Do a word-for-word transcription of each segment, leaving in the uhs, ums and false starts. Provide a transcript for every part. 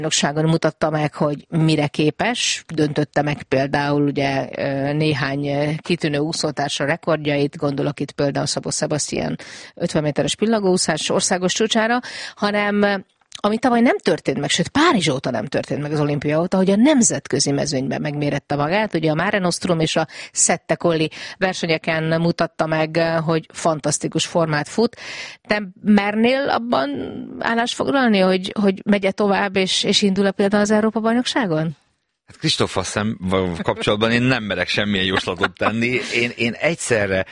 bajnokságon mutatta meg, hogy mire képes, döntötte meg például ugye néhány kitűnő úszótársa rekordjait, gondolok itt például Szabó Sebastian ötven méteres pillangóúszás országos csúcsára, hanem ami tavaly nem történt meg, sőt Párizs óta nem történt meg az olimpia óta, hogy a nemzetközi mezőnyben megmérette magát. Ugye a Mare Nostrum és a Sette Colli versenyeken mutatta meg, hogy fantasztikus formát fut. Te mernél abban állást foglalni, hogy, hogy megye tovább, és, és indul-e például az Európa-bajnokságon? Hát Kristóffal kapcsolatban én nem merek semmilyen jóslatot tenni. Én, én egyszerre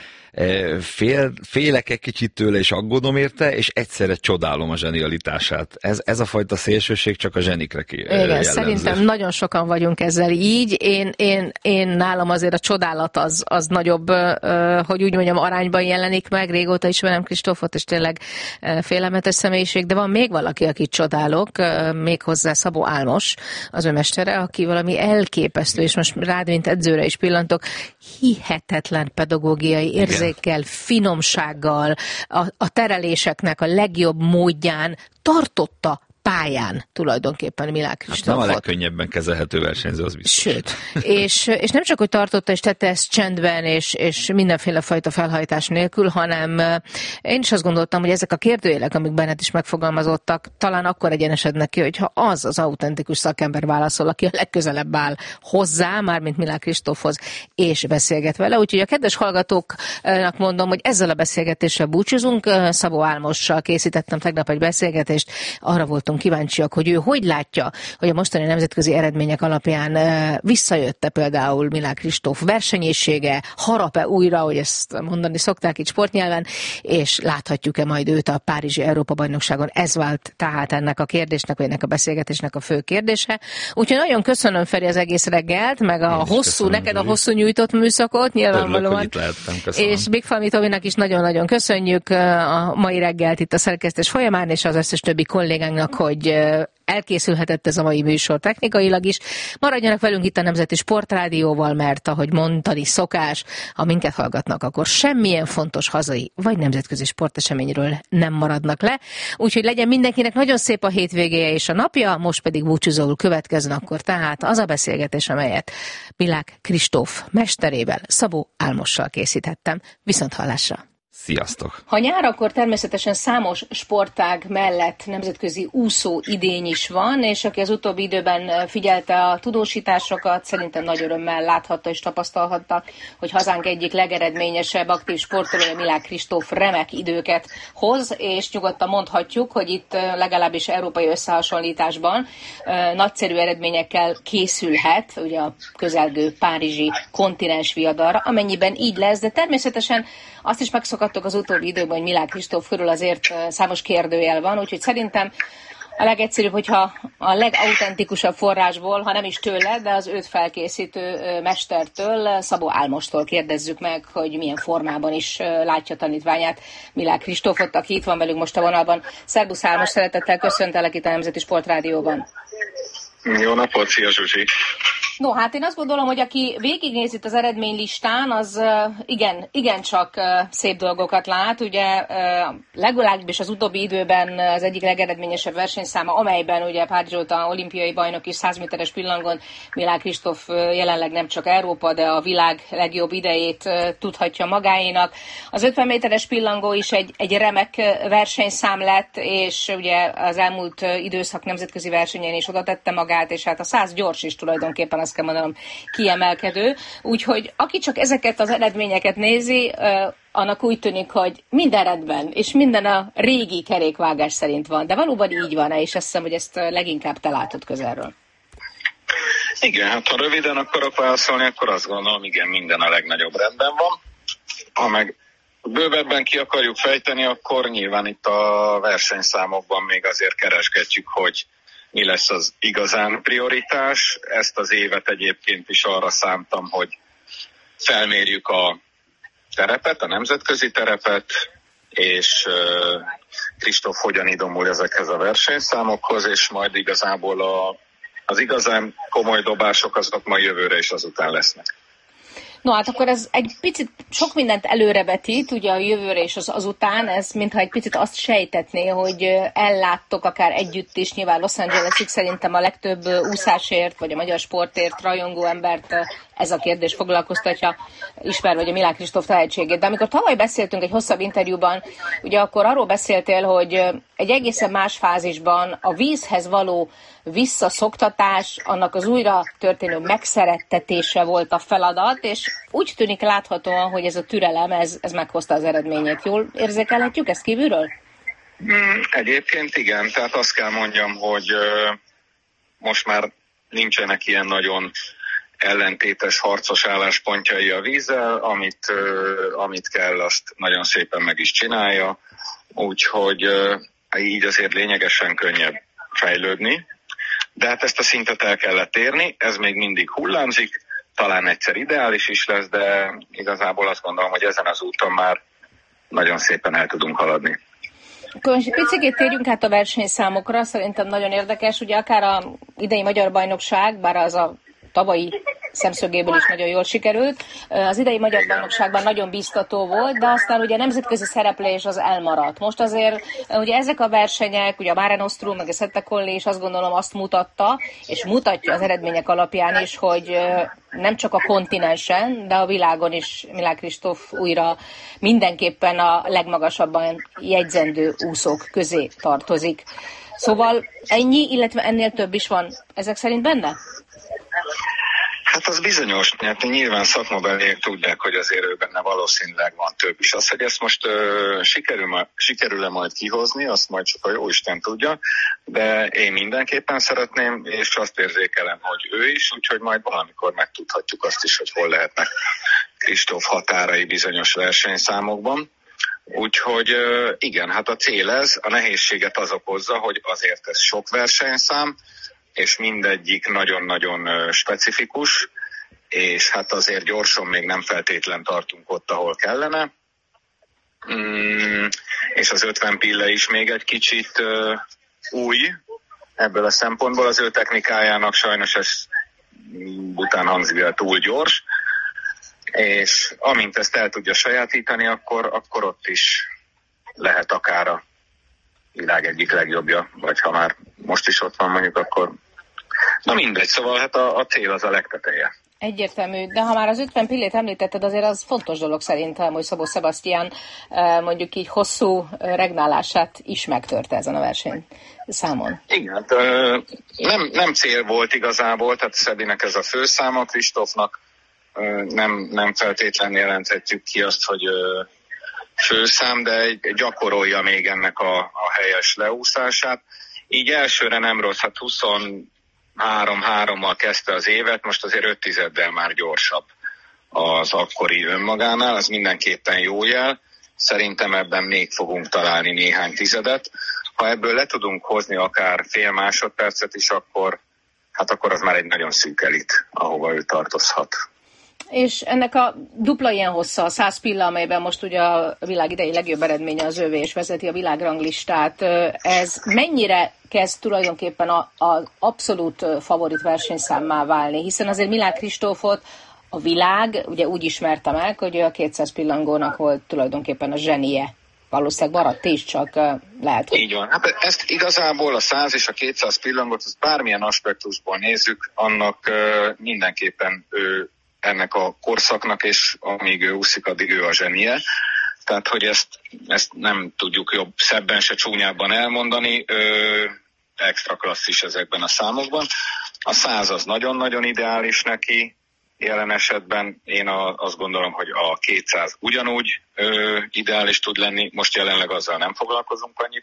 Fél, félek egy kicsit tőle, és aggódom érte, és egyszerre csodálom a zsenialitását. Ez, ez a fajta szélsőség csak a zsenikre jellemző. Szerintem nagyon sokan vagyunk ezzel így. Én, én, én nálam azért a csodálat az, az nagyobb, hogy úgy mondjam, arányban jelenik meg. Régóta ismerem Kristófot, és tényleg félelmetes személyiség, de van még valaki, akit csodálok, méghozzá Szabó Álmos, az ő mestere, aki valami elképesztő, és most rád, mint edzőre is pillantok, hihetetlen pedagógiai érzékkel, finomsággal, a, a tereléseknek a legjobb módján tartotta pályán tulajdonképpen Milák Kristófot. Hát nem a legkönnyebben kezelhető versenyző, az biztos. Sőt, és, és nem csak, hogy tartotta, és tette ezt csendben, és, és mindenféle fajta felhajtás nélkül, hanem én is azt gondoltam, hogy ezek a kérdőjelek, amik benned is megfogalmazottak, talán akkor egyenesednek ki, hogyha az az autentikus szakember válaszol, aki a legközelebb áll hozzá, mármint Milák Kristófhoz, és beszélget vele. Úgyhogy a kedves hallgatóknak mondom, hogy ezzel a beszélgetéssel búcsúzunk. Szabó Álmossal készítettem tegnap egy beszélgetést, arra voltunk kíváncsiak, hogy ő hogy látja, hogy a mostani nemzetközi eredmények alapján visszajött-e például Milák Kristóf versenyészsége, harap-e újra, hogy ezt mondani szokták itt sportnyelven, és láthatjuk-e majd őt a Párizsi Európa-bajnokságon. Ez vált tehát ennek a kérdésnek, vagy ennek a beszélgetésnek a fő kérdése. Úgyhogy nagyon köszönöm, Feri, az egész reggelt, meg a hosszú, köszönöm, neked a hosszú nyújtott műszakot, nyilvánvalóan. És Big Falmi Tominak is nagyon-nagyon köszönjük a mai reggelt itt a szerkesztés folyamán, és az összes többi kollégánknak, hogy elkészülhetett ez a mai műsor technikailag is. Maradjanak velünk itt a Nemzeti Sportrádióval, mert ahogy mondani szokás, ha minket hallgatnak, akkor semmilyen fontos hazai vagy nemzetközi sporteseményről nem maradnak le. Úgyhogy legyen mindenkinek nagyon szép a hétvégéje és a napja, most pedig búcsúzóul következzen akkor tehát az a beszélgetés, amelyet Milák Kristóf mesterével, Szabó Álmossal készítettem. Viszont hallásra! Sziasztok! Ha nyár, akkor természetesen számos sportág mellett nemzetközi úszó idény is van, és aki az utóbbi időben figyelte a tudósításokat, szerintem nagy örömmel láthatta és tapasztalhatta, hogy hazánk egyik legeredményesebb aktív sportolója, Milák Kristóf remek időket hoz, és nyugodtan mondhatjuk, hogy itt legalábbis európai összehasonlításban nagyszerű eredményekkel készülhet, ugye a közelgő párizsi kontinens viadalra, amennyiben így lesz, de természetesen azt is megszokattok az utóbbi időben, hogy Milák Kristóf körül azért számos kérdőjel van, úgyhogy szerintem a legegyszerűbb, hogyha a legautentikusabb forrásból, ha nem is tőle, de az őt felkészítő mestertől, Szabó Álmostól kérdezzük meg, hogy milyen formában is látja tanítványát Milák Kristófot, aki itt van velünk most a vonalban. Szerbusz Álmos, szeretettel köszöntelek itt a Nemzeti Sportrádióban. Jó napot, szia Zsuzsi! No, hát én azt gondolom, hogy aki végignéz itt az eredménylistán, az igen, igencsak szép dolgokat lát. Ugye legalábbis az utóbbi időben az egyik legeredményesebb versenyszáma, amelyben ugye Párizs óta olimpiai bajnok is száz méteres pillangon Milák Kristóf jelenleg nem csak Európa, de a világ legjobb idejét tudhatja magáénak. Az ötven méteres pillangó is egy, egy remek versenyszám lett, és ugye az elmúlt időszak nemzetközi versenyen is oda tette magát, és hát a száz gyors is tulajdonképpen azt kell mondanom kiemelkedő. Úgyhogy aki csak ezeket az eredményeket nézi, annak úgy tűnik, hogy minden rendben, és minden a régi kerékvágás szerint van. De valóban így van-e, és azt hiszem, hogy ezt leginkább te látod közelről. Igen, hát ha röviden akarok válaszolni, akkor azt gondolom, igen, minden a legnagyobb rendben van. Ha meg bővebben ki akarjuk fejteni, akkor nyilván itt a versenyszámokban még azért keresgetjük, hogy mi lesz az igazán prioritás. Ezt az évet egyébként is arra szántam, hogy felmérjük a terepet, a nemzetközi terepet, és Kristóf hogyan idomul ezekhez a versenyszámokhoz, és majd igazából a, az igazán komoly dobások azok majd jövőre is azután lesznek. No, hát akkor ez egy picit sok mindent előrevetít, ugye a jövőre és az azután, ez mintha egy picit azt sejtetné, hogy elláttok akár együtt is, nyilván Los Angelesig szerintem a legtöbb úszásért, vagy a magyar sportért rajongó embert ez a kérdés foglalkoztatja, ismerve a Milák Kristóf tehetségét. De amikor tavaly beszéltünk egy hosszabb interjúban, ugye akkor arról beszéltél, hogy egy egészen más fázisban a vízhez való visszaszoktatás, annak az újra történő megszerettetése volt a feladat, és úgy tűnik láthatóan, hogy ez a türelem, ez, ez meghozta az eredményét. Jól érzékelhetjük ezt kívülről? Hmm, egyébként igen, tehát azt kell mondjam, hogy uh, most már nincsenek ilyen nagyon ellentétes, harcos álláspontjai a vízzel, amit, uh, amit kell, azt nagyon szépen meg is csinálja, úgyhogy uh, így azért lényegesen könnyebb fejlődni. De hát ezt a szintet el kellett érni, ez még mindig hullámzik, talán egyszer ideális is lesz, de igazából azt gondolom, hogy ezen az úton már nagyon szépen el tudunk haladni. Akkor most egy picit térjünk át a versenyszámokra, szerintem nagyon érdekes, ugye akár a idei Magyar Bajnokság, bár az a tavalyi szemszögéből is nagyon jól sikerült. Az idei Magyar Bajnokságban nagyon biztató volt, de aztán ugye nemzetközi szereplés az elmaradt. Most azért ugye ezek a versenyek, ugye a Mare Nostrum, meg a Sette Colli is azt gondolom azt mutatta, és mutatja az eredmények alapján is, hogy nem csak a kontinensen, de a világon is Milák Kristóf újra mindenképpen a legmagasabban jegyzendő úszók közé tartozik. Szóval ennyi, illetve ennél több is van ezek szerint benne? Hát az bizonyos, hát nyilván szakmabeliek tudják, hogy azért ő benne valószínűleg van több is. Az, hogy ezt most uh, sikerül, sikerül-e majd kihozni, azt majd csak a jóisten tudja, de én mindenképpen szeretném, és azt érzékelem, hogy ő is, úgyhogy majd valamikor megtudhatjuk azt is, hogy hol lehetnek Kristóf határai bizonyos versenyszámokban. Úgyhogy uh, igen, hát a cél ez, a nehézséget az okozza, hogy azért ez sok versenyszám, és mindegyik nagyon-nagyon specifikus, és hát azért gyorsan még nem feltétlen tartunk ott, ahol kellene. Mm, és az ötven pille is még egy kicsit uh, új ebből a szempontból. Az ő technikájának sajnos ez Bután Hanzivel túl gyors, és amint ezt el tudja sajátítani, akkor, akkor ott is lehet akár a világ egyik legjobbja, vagy ha már most is ott van mondjuk, akkor na mindegy, szóval hát a, a cél az a legteteje. Egyértelmű, de ha már az ötven pillét említetted, azért az fontos dolog szerintem, hogy Szabó Sebastian mondjuk így hosszú regnálását is megtörte ezen a versenyszámon. Igen, nem, nem cél volt igazából, tehát Szabinek ez a főszáma, Kristófnak nem, nem feltétlenül jelenthetjük ki azt, hogy főszám, de gyakorolja még ennek a, a helyes leúszását. Így elsőre nem rossz, hát huszonhárom hárommal kezdte az évet, most azért öt tizeddel már gyorsabb az akkori önmagánál, az mindenképpen jó jel. Szerintem ebben még fogunk találni néhány tizedet. Ha ebből le tudunk hozni akár fél másodpercet is, akkor, hát akkor az már egy nagyon szűk elit, ahova ő tartozhat. És ennek a dupla ilyen hossza, a száz pilla, amelyben most ugye a világ idei legjobb eredménye az övé, és vezeti a világranglistát, ez mennyire kezd tulajdonképpen az abszolút favorit versenyszámmá válni? Hiszen azért Milák Kristófot a világ ugye úgy ismerte meg, hogy ő a kétszáz pillangónak volt tulajdonképpen a zsenie. Valószínűleg maradt is, csak lehet, hogy... Így van. Hát ezt igazából a száz és a kétszáz pillangot, ezt bármilyen aspektusból nézzük, annak mindenképpen ő ennek a korszaknak, és amíg ő úszik, addig ő a zsenie. Tehát, hogy ezt, ezt nem tudjuk jobb, szebben se csúnyábban elmondani, ö, extra klasszis ezekben a számokban. A száz az nagyon-nagyon ideális neki, jelen esetben én a, azt gondolom, hogy a kétszáz ugyanúgy ö, ideális tud lenni, most jelenleg azzal nem foglalkozunk annyit.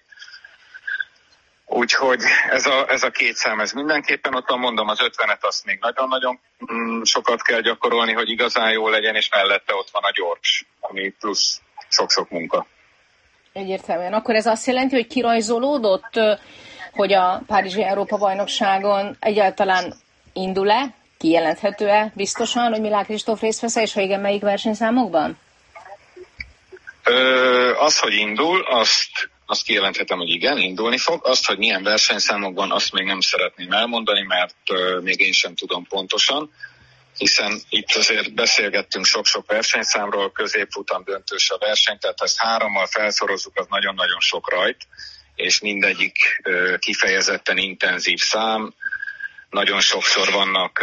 Úgyhogy ez a, ez a két szám, ez mindenképpen ott van, mondom, az ötvenet azt még nagyon-nagyon mm, sokat kell gyakorolni, hogy igazán jó legyen, és mellette ott van a gyors, ami plusz sok-sok munka. Egyértelműen. Akkor ez azt jelenti, hogy kirajzolódott, hogy a Párizsi Európa-bajnokságon egyáltalán indul-e, kijelenthető-e biztosan, hogy Milák Kristóf részt vesz, és ha igen, melyik versenyszámokban? Ö, az, hogy indul, azt... Azt kijelenthetem, hogy igen, indulni fog. Azt, hogy milyen versenyszámokban, azt még nem szeretném elmondani, mert uh, még én sem tudom pontosan. hiszen itt azért beszélgettünk sok-sok versenyszámról, középfutam döntős a verseny, tehát ha ezt hárommal felszorozzuk, az nagyon-nagyon sok rajt, és mindegyik kifejezetten intenzív szám. Nagyon sokszor vannak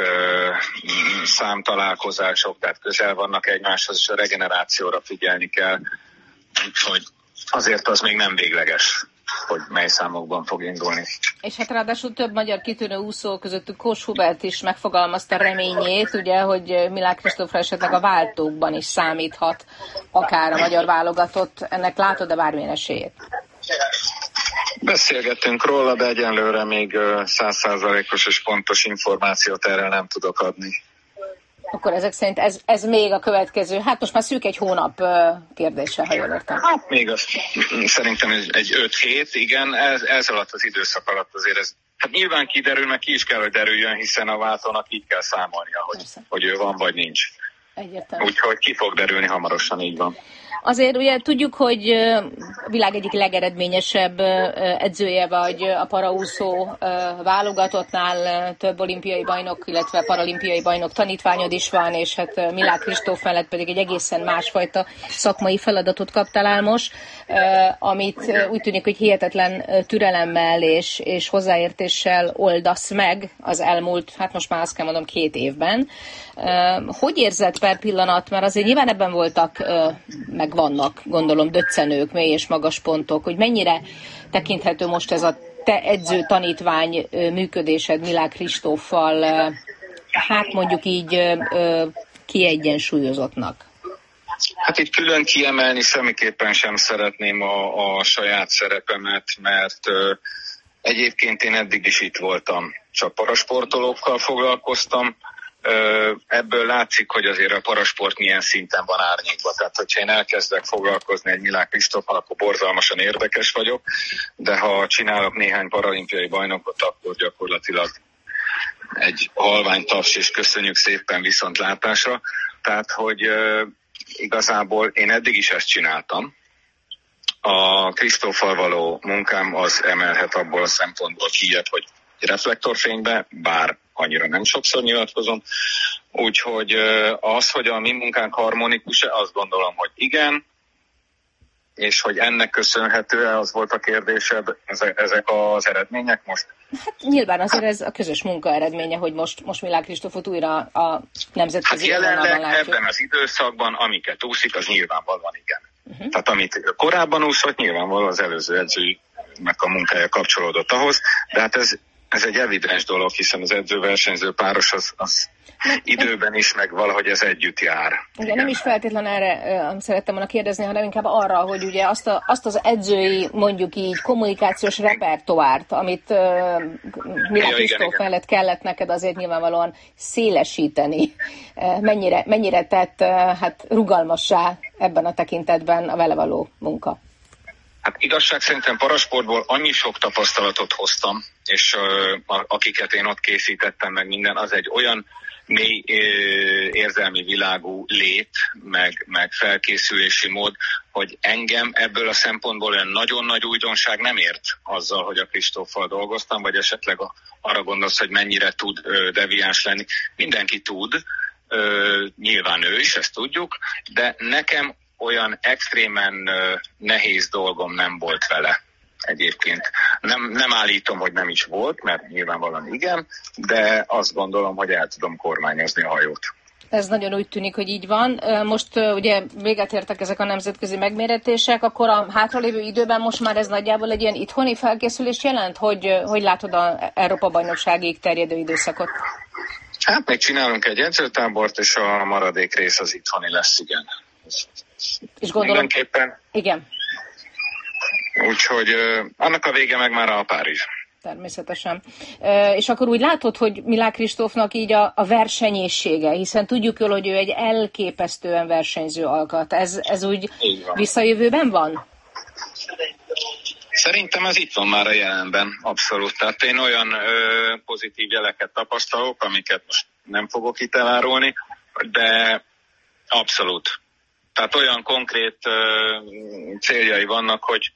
számtalálkozások, tehát közel vannak egymáshoz, és a regenerációra figyelni kell, úgyhogy azért az még nem végleges, hogy mely számokban fog indulni. És hát ráadásul több magyar kitűnő úszó közöttük Kós Hubert is megfogalmazta reményét, ugye, hogy Milák Kristófra esetleg a váltókban is számíthat, akár a magyar válogatott. Ennek látod-e bármilyen esélyét? Beszélgettünk róla, de egyenlőre még száz százalékos és pontos információt erre nem tudok adni. Akkor ezek szerint ez, ez még a következő, hát most már szűk egy hónap kérdése, ha jól értem. Hát még az, szerintem egy öt hét, igen, ez, ez alatt az időszak alatt azért ez, hát nyilván kiderül, meg ki is kell, hogy derüljön, hiszen a váltónak így kell számolnia, hogy, hogy ő van vagy nincs. Egyértelmű. Úgyhogy ki fog derülni hamarosan, így van. Azért ugye tudjuk, hogy a világ egyik legeredményesebb edzője vagy a paraúszó válogatottnál, több olimpiai bajnok, illetve paralimpiai bajnok tanítványod is van, és hát Milák Kristóf mellett pedig egy egészen másfajta szakmai feladatot kaptál Álmos, amit úgy tűnik, hogy hihetetlen türelemmel és, és hozzáértéssel oldasz meg az elmúlt, hát most már azt kell mondom, két évben. Hogy érzed per pillanat, mert azért nyilván ebben voltak, meg vannak, gondolom, döccenők, mély és magas pontok, hogy mennyire tekinthető most ez a te edző-tanítvány működésed Milák Kristóffal, hát mondjuk így kiegyensúlyozottnak? Hát itt külön kiemelni semmiképpen sem szeretném a, a saját szerepemet, mert egyébként én eddig is itt voltam, csak parasportolókkal foglalkoztam. Ebből látszik, hogy azért a parasport milyen szinten van árnyékban. Tehát, hogyha én elkezdek foglalkozni egy Milák Kristóffal, akkor borzalmasan érdekes vagyok, de ha csinálok néhány paralimpiai bajnokot, akkor gyakorlatilag egy halvány taps, és köszönjük szépen viszontlátásra. Tehát, hogy igazából én eddig is ezt csináltam. A Kristóffal való munkám az emelhet abból a szempontból kijebb, hogy reflektorfénybe, bár annyira nem sokszor nyilatkozom. Úgyhogy az, hogy a mi munkánk harmonikus-e, azt gondolom, hogy igen, és hogy ennek köszönhető-e, az volt a kérdésed, ezek az eredmények most? Hát nyilván azért ez a közös munka eredménye, hogy most, most Milák Kristófot újra a nemzetközi hát jelenleg ebben az időszakban, amiket úszik, az nyilvánvalóan igen. Uh-huh. Tehát amit korábban úszott, nyilvánvalóan az előző edzőnek a munkája kapcsolódott ahhoz, de hát ez Ez egy evidens dolog, hiszen az edző-versenyző páros az, az nem, időben is, meg valahogy ez együtt jár. Ugye igen. Nem is feltétlen erre uh, szerettem volna kérdezni, hanem inkább arra, hogy ugye azt, a, azt az edzői, mondjuk így, kommunikációs repertoárt, amit uh, Milák ja, Kristóf mellett kellett neked azért nyilvánvalóan szélesíteni. Uh, mennyire, mennyire tett uh, hát rugalmassá ebben a tekintetben a vele való munka? Hát igazság szerintem parasportból annyi sok tapasztalatot hoztam, és uh, akiket én ott készítettem meg minden, az egy olyan mély uh, érzelmi világú lét, meg, meg felkészülési mód, hogy engem ebből a szempontból olyan nagyon nagy újdonság nem ért azzal, hogy a Kristóffal dolgoztam, vagy esetleg a, arra gondolsz, hogy mennyire tud uh, deviáns lenni. Mindenki tud, uh, nyilván ő is, ezt tudjuk, de nekem olyan extrémen uh, nehéz dolgom nem volt vele egyébként. Nem, nem állítom, hogy nem is volt, mert nyilvánvalóan igen, de azt gondolom, hogy el tudom kormányozni a hajót. Ez nagyon úgy tűnik, hogy így van. Most uh, ugye véget értek ezek a nemzetközi megméretések, akkor a hátralévő időben most már ez nagyjából egy ilyen itthoni felkészülés jelent? Hogy, hogy látod az Európa-bajnokságig terjedő időszakot? Hát még csinálunk egy edzőtábort, és a maradék rész az itthoni lesz, igen. És gondolom, mindenképpen. Igen. Úgyhogy uh, annak a vége meg már a Párizs. Természetesen. Uh, és akkor úgy látod, hogy Milák Kristófnak így a, a versenyészsége, hiszen tudjuk jól, hogy ő egy elképesztően versenyző alkat. Ez, ez úgy visszajövőben van? Szerintem ez itt van már a jelenben, abszolút. Tehát én olyan ö, pozitív jeleket tapasztalok, amiket most nem fogok itt elárulni, de abszolút. Tehát olyan konkrét ö, céljai vannak, hogy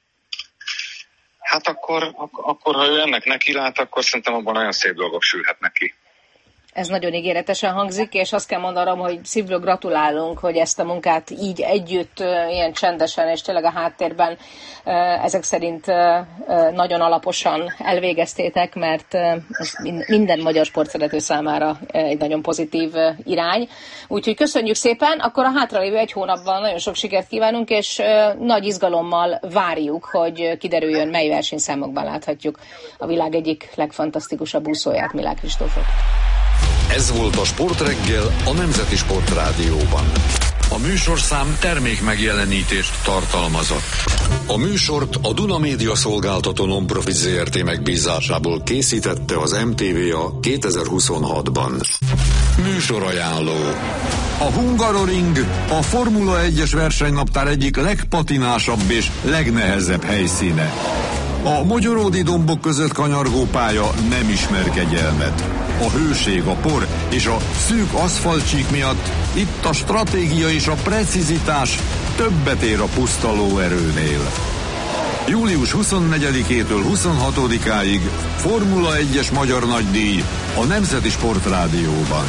hát akkor, ak- akkor, ha ő ennek neki lát, akkor szerintem abban nagyon szép dolgok sülhetnek ki. Ez nagyon ígéretesen hangzik, és azt kell mondanom, hogy szívből gratulálunk, hogy ezt a munkát így együtt, ilyen csendesen, és tényleg a háttérben ezek szerint nagyon alaposan elvégeztétek, mert ez minden magyar sportszerető számára egy nagyon pozitív irány. Úgyhogy köszönjük szépen, akkor a hátralévő egy hónapban nagyon sok sikert kívánunk, és nagy izgalommal várjuk, hogy kiderüljön, mely versenyszámokban láthatjuk a világ egyik legfantasztikusabb úszóját, Milák Kristófot. Ez volt a Sportreggel a Nemzeti Sportrádióban. A műsorszám termék megjelenítést tartalmazott. A műsort a Duna Média Szolgáltató Non-Profit Zrt. Megbízásából készítette az em té vé a kétezer-huszonhatban. Műsorajánló. A Hungaroring a Formula egyes versenynaptár egyik legpatinásabb és legnehezebb helyszíne. A mogyoródi dombok között kanyargó pálya nem ismer kegyelmet. A hőség, a por és a szűk aszfaltcsík miatt itt a stratégia és a precizitás többet ér a puszta lóerőnél. július huszonnegyedikétől huszonhatodikáig Formula egyes magyar nagydíj a Nemzeti Sportrádióban.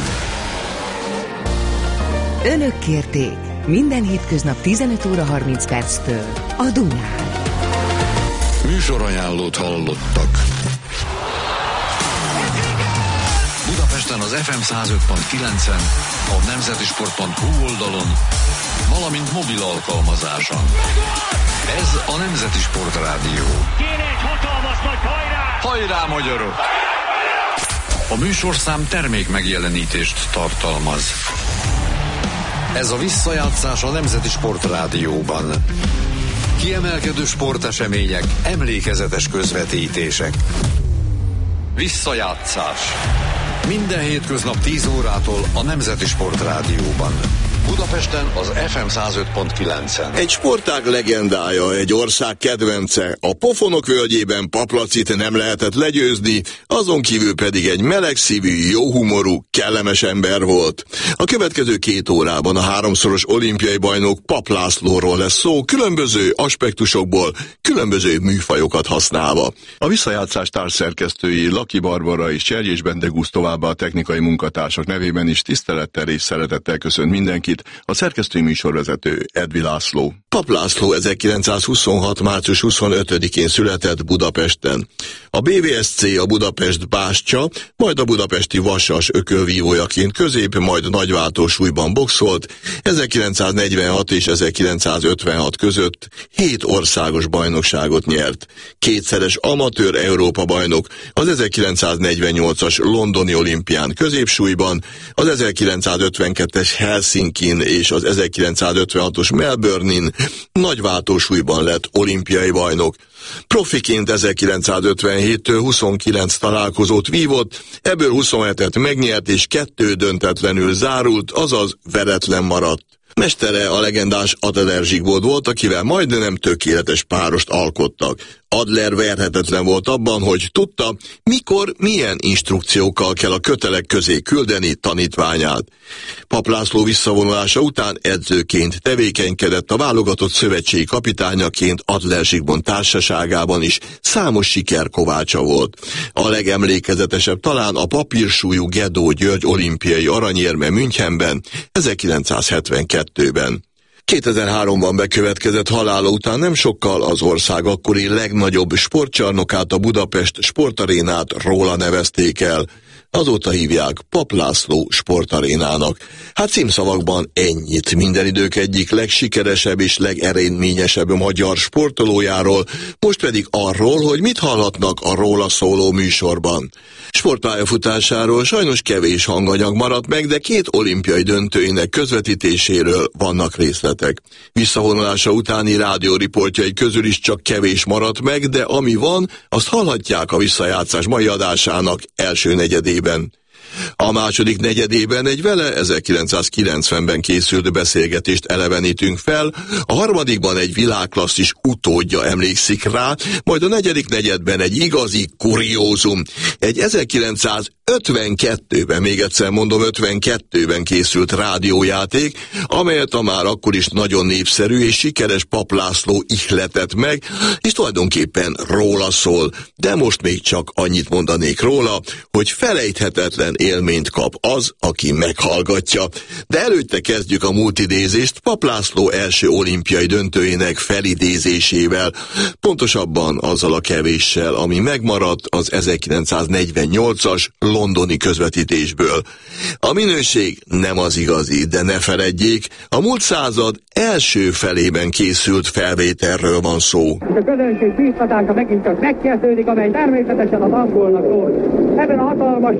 Önök kérték minden hétköznap tizenöt óra harminc perctől a Dunán. Műsorajánlót hallottak. Budapesten az ef em száz öt pont kilencen, a nemzetisport pont hu oldalon, valamint mobil alkalmazáson. Ez a Nemzeti Sportrádió. Kéne egy hatalmas nagy hajrá! Hajrá, magyarok! A műsorszám termék megjelenítést tartalmaz. Ez a visszajátszás a Nemzeti Sportrádióban. Kiemelkedő sportesemények, emlékezetes közvetítések. Visszajátszás. Minden hétköznap tíz órától a Nemzeti Sportrádióban. Budapesten az ef em száz öt pont kilencen. Egy sportág legendája, egy ország kedvence. A Pofonok völgyében Paplacit nem lehetett legyőzni, azon kívül pedig egy melegszívű, jóhumorú, kellemes ember volt. A következő két órában a háromszoros olimpiai bajnok Papp Lászlóról lesz szó, különböző aspektusokból, különböző műfajokat használva. A visszajátszás társszerkesztői Laki Barbara és Cserjés Bendegúz, továbbá a technikai munkatársak nevében is tisztelettel és szeretettel köszönt mindenkit a szerkesztői műsorvezető Edvi László. Papp László ezerkilencszázhuszonhat. március huszonötödikén született Budapesten. A bé vé es cé a Budapest bástya, majd a budapesti Vasas ökölvívójaként közép, majd nagyváltósúlyban boxolt. ezerkilencszáznegyvenhat és ezerkilencszázötvenhat között hét országos bajnokságot nyert. Kétszeres amatőr Európa bajnok, az ezerkilencszáznegyvennyolcas londoni olimpián középsúlyban, az ezerkilencszázötvenkettes Helsinkin és az ezerkilencszázötvenhatos Melbourne-in nagyváltósúlyban lett olimpiai bajnok. Profiként ezerkilencszázötvenhéttől huszonkilenc találkozót vívott, ebből huszonhetet megnyert és kettő döntetlenül zárult, azaz veretlen maradt. Mestere a legendás Adler Zsigmond volt, akivel majdnem tökéletes párost alkottak. Adler verhetetlen volt abban, hogy tudta, mikor, milyen instrukciókkal kell a kötelek közé küldeni tanítványát. Papp László visszavonulása után edzőként tevékenykedett, a válogatott szövetségi kapitányaként Adler Zsigmond társaságában is számos siker kovácsa volt. A legemlékezetesebb talán a papírsúlyú Gedó György olimpiai aranyérme Münchenben ezerkilencszázhetvenkettőben. kétezer-háromban bekövetkezett halála után nem sokkal az ország akkori legnagyobb sportcsarnokát, a Budapest Sportarénát róla nevezték el. Azóta hívják Papp László Sportarénának. Hát címszavakban ennyit. Minden idők egyik legsikeresebb és legeredményesebb magyar sportolójáról, most pedig arról, hogy mit hallhatnak a róla szóló műsorban. Sportpályafutásáról sajnos kevés hanganyag maradt meg, de két olimpiai döntőinek közvetítéséről vannak részletek. Visszavonulása utáni rádióriportjai közül is csak kevés maradt meg, de ami van, azt hallhatják a visszajátszás mai adásának első negyedében. A második negyedében egy vele ezerkilencszázkilencvenben készült beszélgetést elevenítünk fel, a harmadikban egy világklasszis utódja emlékszik rá, majd a negyedik negyedben egy igazi kuriózum. Egy ezerkilencszázötvenkettőben, még egyszer mondom, ötvenkettőben készült rádiójáték, amelyet a már akkor is nagyon népszerű és sikeres Papp László ihletett meg, és tulajdonképpen róla szól, de most még csak annyit mondanék róla, hogy felejthetetlen élmény élményt kap az, aki meghallgatja. De előtte kezdjük a múltidézést Papp László első olimpiai döntőjének felidézésével, pontosabban azzal a kevéssel, ami megmaradt az ezerkilencszáznegyvennyolcas londoni közvetítésből. A minőség nem az igazi, de ne feledjék, a múlt század első felében készült felvételről van szó. A közönség bíztatása megint csak megkezdődik, amely természetesen az angolnak szól. Ebben a hatalmas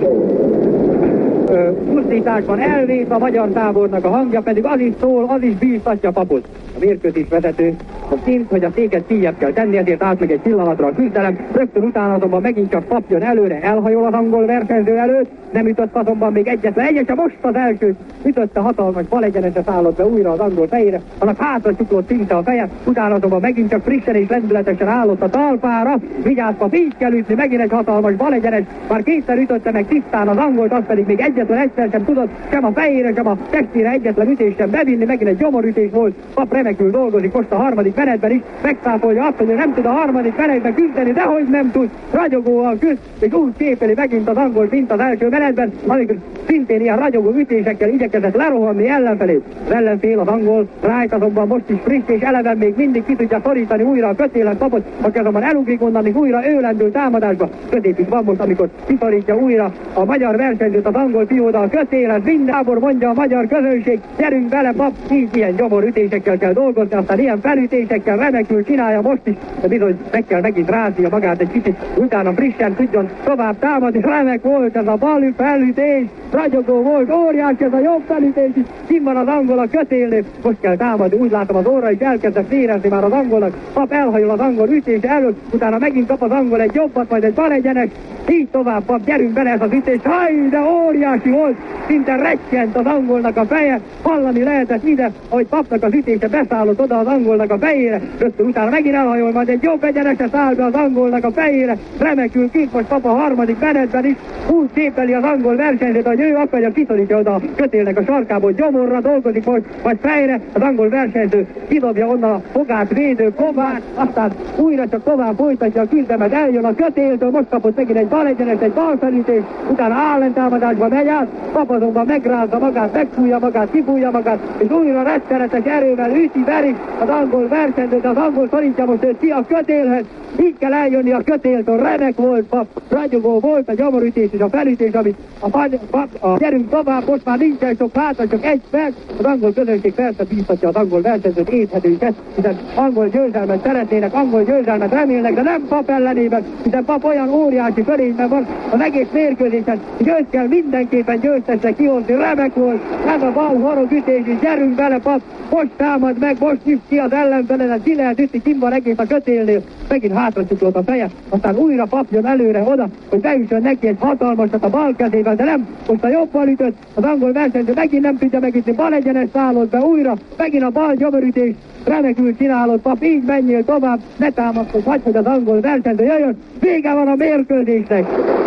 pusztításban elvét a magyar tábornak a hangja, pedig az is szól, az is bíztatja Pappot. A mérkőzés vezető a szint, hogy a széket kijebb kell tenni, ezért állt meg egy pillanatra a küzdelem. Rögtön utána azonban megint csak Papp jön előre, elhajol az angol versenyző előtt, nem ütött azonban még egyetlen egyet, csak most az első ütötte, hatalmas bal egyeneset állott be újra az angol fejére, annak hátra csuklott szinte a feje, utána azonban megint csak frissen és lendületesen állott a talpára, vigyázz Papp, így kell ütni, megint egy hatalmas bal egyenes, már kétszer ütötte meg tisztán az angolt, az pedig még egyetlen egyszer sem tudott sem a fejére, sem a testére egyetlen ütést sem bevinni, megint egy gyomorütés volt. Papp remekül dolgozik most a harmadik menetben is, megszáfolja azt, hogy ő nem tud a harmadik menetben küzdeni, dehogy nem tud, ragyogóan küzd, és úgy képeli megint az angol, mint az első menetben, amikor szintén ilyen ragyogó ütésekkel igyekezett lerohanni ellenfelé. Az ellenfél, az angol, Wright azonban most is friss és eleven még mindig ki tudja szorítani újra a kötélen Pappot, aki azonban elugrik onnan, újra ő lendül támadásba. Közép is van most, amikor kiszorítja újra a magyar versenyzőt az angol fióda a kötélen, mindenából mondja a magyar közönség, gyerünk bele Papp, így ilyen gyomorütésekkel kell dolgozni, aztán ilyen felütésekkel remekül csinálja most is, de bizony meg kell megint ráznia magát egy kicsit, utána frissen tudjon tovább támadni. Remek volt ez a bal felütés, ragyogó volt, óriási ez a jobb felütés is, kim van az angol a kötélnél, most kell támadni, úgy látom az óra is elkezdett érezni már az angolnak, Papp elhajol az angol ütés előtt, utána megint kap az angol egy jobbat, majd egy bal egyenes, így tovább Papp, gyerünk bele ez az ütés, haj, de óriási volt, szinte rettyent az angolnak a feje, hallani lehetett ide, ahogy Pappnak az ütése beszállott oda az angolnak a fejére, rögtön utána megint elhajol, majd egy jobb egyeneset száll be az angolnak a fejére, remekül kint most Papp a harmadik menetben is, úgy képeli az angol versenyzőt, hogy ő akarja kiszorítja oda a kötélnek a sarkából, gyomorra dolgozik most, vagy fejre, az angol versenyző kidobja onnan a fogát védő Kovát, aztán újra csak tovább folytatja a küzdelmet, eljön a kötéltől, most kapott megint egy bal egyenes, egy bal felütés, utána állentámadásba megy át, Papp azonban megrázza magát, megfújja magát, kifújja magát, és újra rettenetes erővel üti, veri az angol versenyzőt, az angol szorítja most őt ki a kötélhez, így kell eljönni a kötéltől, remek volt Papp, ragyogó volt a gyomorütés és a felütés, amit a, Papp, a gyerünk tovább, most már nincsen sok hátra, csak egy perc, az angol közönség persze bíztatja az angol versenyzőt, éthetőket, hiszen angol győzelmet szeretnének, angol győzelmet remélnek, de nem Papp ellenében, hiszen Papp olyan óriási fölényben van az egész mérkőzésen, és őt kell mindenképpen győztesre kihozni, remek volt, ez a bal horogütés, és gyerünk bele Papp, most támad meg, most nyit ki az ellenfelenet, ki lehet ütni, kim van egész a kötélnél, megint hátra csuklott a feje, aztán újra Papp jön előre oda, hogy beüssön neki egy hatalmasat a bal kezével, de nem, most a jobbal ütött, az angol versenyző megint nem tudja megütni, bal egyenes szállott be újra, megint a bal gyomorütés, remekül csinálott Papp, így menjél tovább, ne támaszkodj, hagyj, hogy az angol versenyző jöjjön, vége van a mérkőzésnek.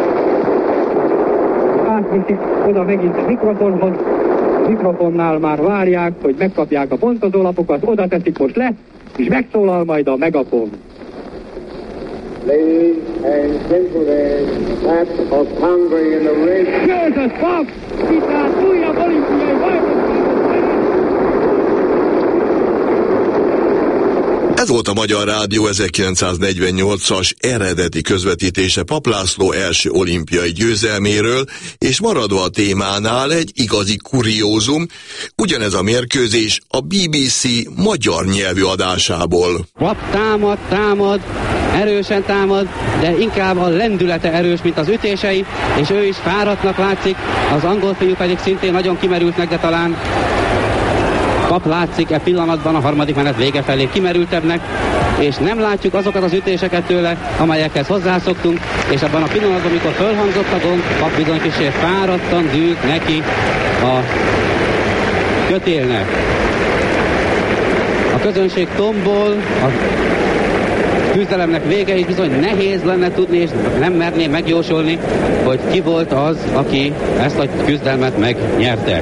Átviszik oda megint a mikrofonhoz, mikrofonnál már várják, hogy megkapják a pontozólapokat, oda teszik most le, és megszólal majd a megafon. Ladies and gentlemen, that's of Hungary in the race. Győzött Papp! Itt át újabb olimpiai bajnok! Ez volt a Magyar Rádió ezerkilencszáznegyvennyolcas eredeti közvetítése Papp László első olimpiai győzelméről, és maradva a témánál egy igazi kuriózum, ugyanez a mérkőzés a bé bé cé magyar nyelvű adásából. Papp támad, támad, erősen támad, de inkább a lendülete erős, mint az ütései, és ő is fáradtnak látszik, az angol fiú pedig szintén nagyon kimerültnek, de talán Papp látszik e pillanatban a harmadik menet vége felé kimerültebbnek, és nem látjuk azokat az ütéseket tőle, amelyekhez hozzászoktunk, és abban a pillanatban, amikor fölhangzott a gong, Papp bizony kicsit fáradtan dűlt neki a kötélnek. A közönség tombol, a küzdelemnek vége, és bizony nehéz lenne tudni, és nem merné megjósolni, hogy ki volt az, aki ezt a küzdelmet megnyerte.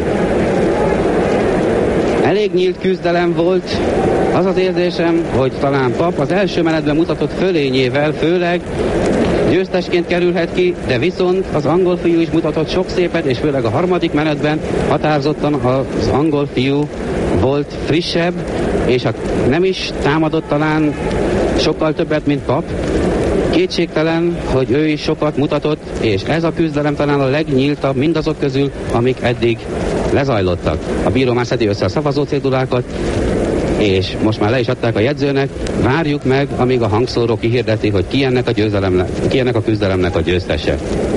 Elég nyílt küzdelem volt, az az érzésem, hogy talán Papp az első menetben mutatott fölényével, főleg győztesként kerülhet ki, de viszont az angol fiú is mutatott sok szépet, és főleg a harmadik menetben határozottan az angol fiú volt frissebb, és ha nem is támadott talán sokkal többet, mint Pap, kétségtelen, hogy ő is sokat mutatott, és ez a küzdelem talán a legnyíltabb mindazok közül, amik eddig lezajlottak. A bíró már szedi össze a szavazó cédulákat, és most már le is adták a jegyzőnek, várjuk meg, amíg a hangszóró kihirdeti, hogy ki ennek a győzelemnek, ki ennek a küzdelemnek a győztese.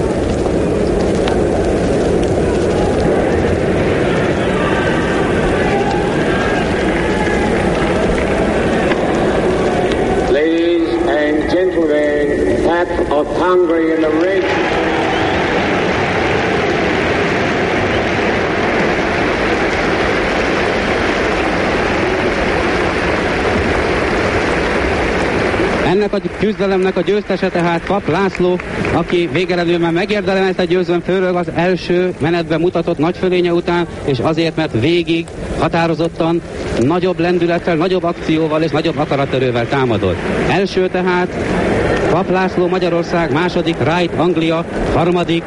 Of Hungary in the race. Ennek a küzdelemnek a győztese tehát Pap László, aki végeredményben megérdemelte győzön főleg az első menetben mutatott nagy fölénye után, és azért, mert végig határozottan, nagyobb lendülettel, nagyobb akcióval és nagyobb akaraterővel támadott. Első tehát Pap László Magyarország, második Wright Anglia, harmadik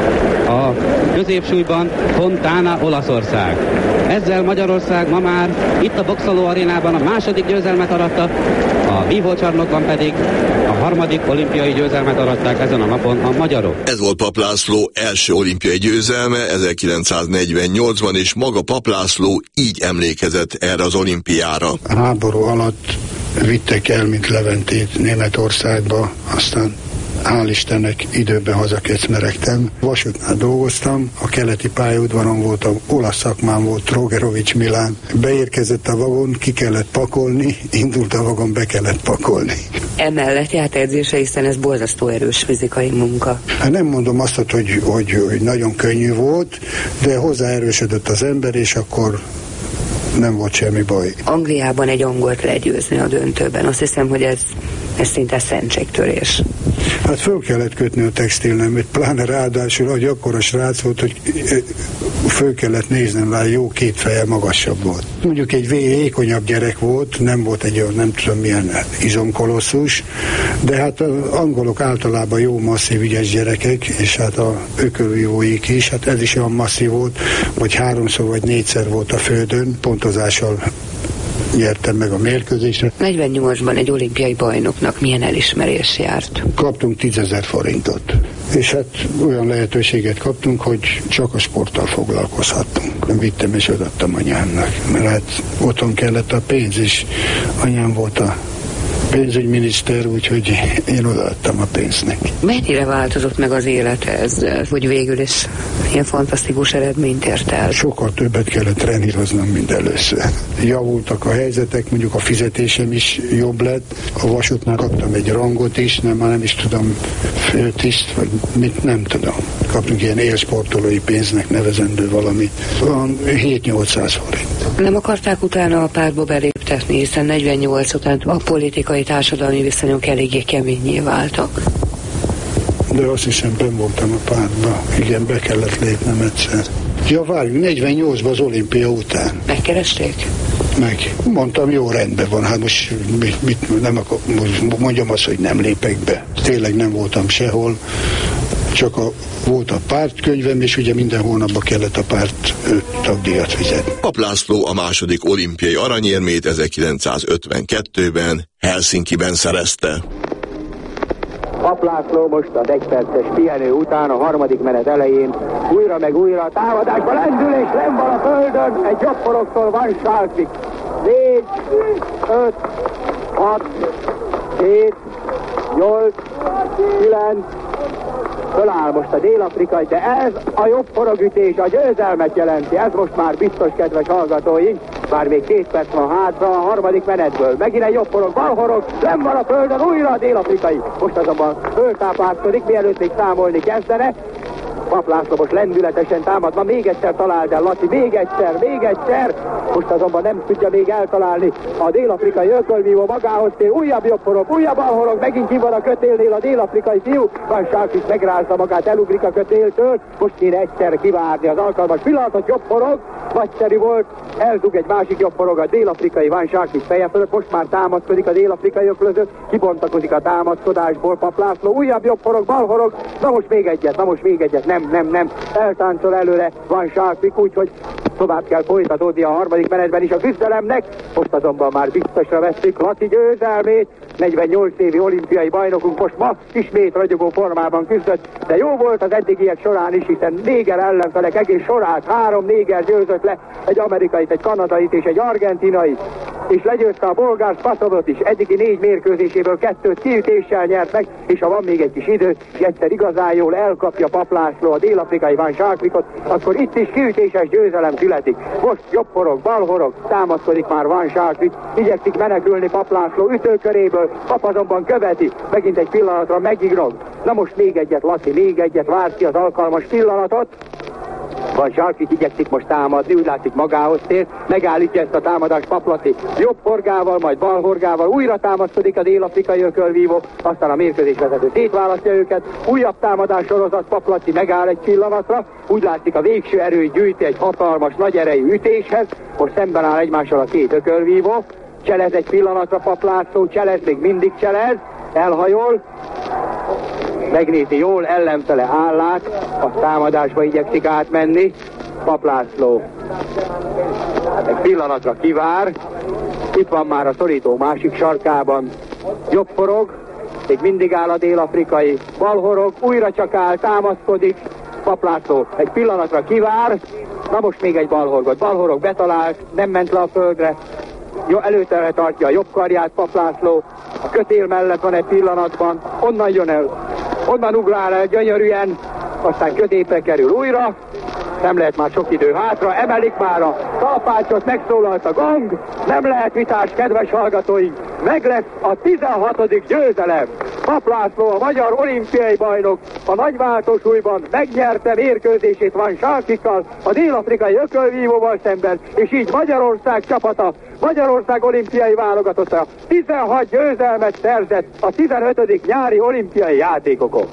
a középsúlyban Fontana Olaszország. Ezzel Magyarország ma már itt a Boxoló arénában a második győzelmet aratta, a vívócsarnokban pedig a harmadik olimpiai győzelmet aratták ezen a napon a magyarok. Ez volt Pap László első olimpiai győzelme ezerkilencszáznegyvennyolcban, és maga Pap László így emlékezett erre az olimpiára. A háború alatt vittek el, mint Leventét Németországba, aztán hál' Istennek időben hazakecmeregtem. Vasútnál dolgoztam, a keleti pályaudvaron voltam, olasz szakmán volt, Rogerovics Milán. Beérkezett a vagon, ki kellett pakolni, indult a vagon, be kellett pakolni. Emellett járt edzése, hiszen ez borzasztó erős fizikai munka. Hát nem mondom azt, hogy, hogy, hogy nagyon könnyű volt, de hozzáerősödött az ember, és akkor nem volt semmi baj. Angliában egy angolt legyőzni a döntőben. Azt hiszem, hogy ez, ez szinte szentségtörés. Hát föl kellett kötni a textilnemet, pláne ráadásul, hogy akkora srác volt, hogy föl kellett néznem rá, jó két feje magasabb volt. Mondjuk egy vékonyabb gyerek volt, nem volt egy olyan, nem tudom milyen izomkolosszus, de hát az angolok általában jó masszív ügyes gyerekek, és hát a ökölvívóik is, hát ez is olyan masszív volt, vagy háromszor vagy négyszer volt a földön, pontozással nyertem meg a mérkőzésre. negyvennyolcban egy olimpiai bajnoknak milyen elismerés járt? Kaptunk tízezer forintot. És hát olyan lehetőséget kaptunk, hogy csak a sporttal foglalkozhattunk. Vittem és odaadtam anyámnak, mert hát otthon kellett a pénz, és anyám volt a pénzügyminiszter, úgyhogy én odaadtam a pénzt neki. Mennyire változott meg az élet ezzel, hogy végül is ilyen fantasztikus eredményt ért el? Sokkal többet kellett treníroznom, mint először. Javultak a helyzetek, mondjuk a fizetésem is jobb lett. A vasútnál kaptam egy rangot is, nem, már nem is tudom, főtiszt, vagy mit, nem tudom. Kaptunk ilyen élsportolói pénznek nevezendő valami. Van hét-nyolcszáz forint. Nem akarták utána a pártba beléptetni, hiszen negyvennyolc után a politikai társadalmi viszonyok eléggé keményé váltak. De azt hiszem, benn voltam a pártban. Igen, be kellett lépnem egyszer. Ja, várjunk, negyvennyolcban az olimpia után. Megkeresték? Meg. Mondtam, jó, rendben van. Hát most mit, mit, nem akar, most mondjam azt, hogy nem lépek be. Tényleg nem voltam sehol. Csak a, volt a pártkönyvem, és ugye minden hónapban kellett a párt tagdíjat fizetni. Pap László a második olimpiai aranyérmét ezerkilencszázötvenkettőben Helsinkiben szerezte. Pap László most az egyperces pihenő után a harmadik menet elején újra meg újra a támadásba lendül, és nem van a földön, egy jobbforoktól van sálszik. négy, öt, hat, hét, nyolc, kilenc, föláll most a dél-afrikai, de ez a jobb forogütés a győzelmet jelenti. Ez most már biztos, kedves hallgatóink. Már még két perc van hátra a harmadik menetből. Megint egy jobb forog, bal forog, nem van a földön, újra a dél-afrikai. Most azonban föltápászkodik, mielőtt még számolni kezdene. Pap László most lendületesen támadva, még egyszer talált el Laci, még egyszer, még egyszer. Most azonban nem tudja még eltalálni a dél-afrikai ökölvívó magához tér, újabb jobb forog, újabb alhorog, megint ki van a kötélnél a dél-afrikai fiú. Van Sárkis megrázza magát, elugrik a kötéltől, most kéne egyszer kivárni az alkalmas pillanatot, jobb forog, nagyszerű volt, eldug egy másik jobb forog a dél-afrikai Van Schaakis feje fölött, most már támaszkodik a dél-afrikaiak között, kibontakozik a támaszkodásból Pap László, újabb jobb forog, bal forog, na most még egyet, na most még egyet, nem, nem, nem, eltáncol előre Van Schaakis, úgyhogy tovább kell folytatódni a harmadik menetben is a küzdelemnek, most azonban már biztosra veszik Laci győzelmét, negyvennyolc évi olimpiai bajnokunk most ma ismét ragyogó formában küzdött, de jó volt az eddigiek során is, hiszen néger ellenfelek egész sorát, három néger győzött le, egy amerikait, egy kanadait és egy argentinait, és legyőzte a bolgár Spasovot is, eddigi négy mérkőzéséből kettőt kiütéssel nyert meg, és ha van még egy kis idő, és egyszer igazán jól elkapja Pap László a dél-afrikai Van Schaakisot, akkor itt is kiütéses győzelem születik. Most jobb forog, bal forog, támaszkodik már Van Schaakis, igyekszik menekülni Pap László ütőköréből, Pap azonban követi, megint egy pillanatra megigrog. Na most még egyet, Laci, még egyet, vár ki az alkalmas pillanatot. Van Schaakis igyekszik most támadni, úgy látszik magához tér, megállítja ezt a támadást Pap Laci. Jobb horgával, majd bal horgával újra támaszkodik a dél-afrikai ökölvívó, aztán a mérkőzésvezető szétválasztja őket, újabb támadás sorozat, Pap Laci megáll egy pillanatra, úgy látszik a végső erőt gyűjti egy hatalmas, nagy erejű ütéshez, most szemben áll egymással a két ökölvívó, cselez egy pillanatra Pap László, cselez, még mindig cselez, elhajol, megnézi jól ellenfele állát, a támadásba igyekszik átmenni, Pap László egy pillanatra kivár, itt van már a szorító másik sarkában, jobb forog, még mindig áll a dél-afrikai, bal horog, újra csak áll, támaszkodik, Pap László egy pillanatra kivár, na most még egy balhorgot, balhorog betalált, nem ment le a földre, jó, előttre tartja a jobb karját Pap László, a kötél mellett van egy pillanatban, onnan jön el, onnan ugrál el gyönyörűen, aztán középre kerül újra, nem lehet már sok idő hátra, emelik már a talpácsot, megszólalt a gong, nem lehet vitás, kedves hallgatóink, meg lesz a tizenhatodik győzelem. Pap László, a magyar olimpiai bajnok, a nagyváltósúlyban megnyerte mérkőzését Van Schaakissal, a dél-afrikai ökölvívóval szemben, és így Magyarország csapata, Magyarország olimpiai válogatotta tizenhat győzelmet szerzett a tizenötödik nyári olimpiai játékokon.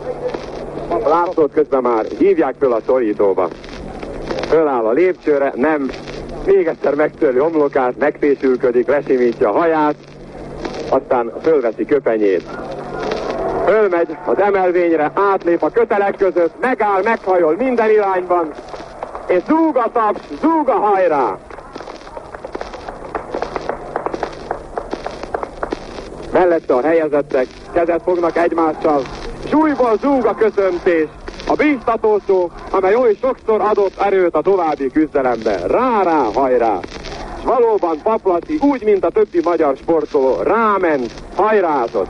Lászlót közben már hívják föl a szorítóba. Föláll a lépcsőre, nem, még egyszer megtörli homlokát, megfésülködik, lesimítja a haját, aztán fölveszi köpenyét. Fölmegy az emelvényre, átlép a kötelek között, megáll, meghajol minden irányban, és zúg a taps, zúg a hajrá! Mellette a helyezettek kezet fognak egymással, és újból zúg a köszöntés, a bíztató szó, amely oly sokszor adott erőt a további küzdelemben. Rá-rá, hajrá! És valóban Pap Laci, úgy, mint a többi magyar sportoló, ráment, hajrázott.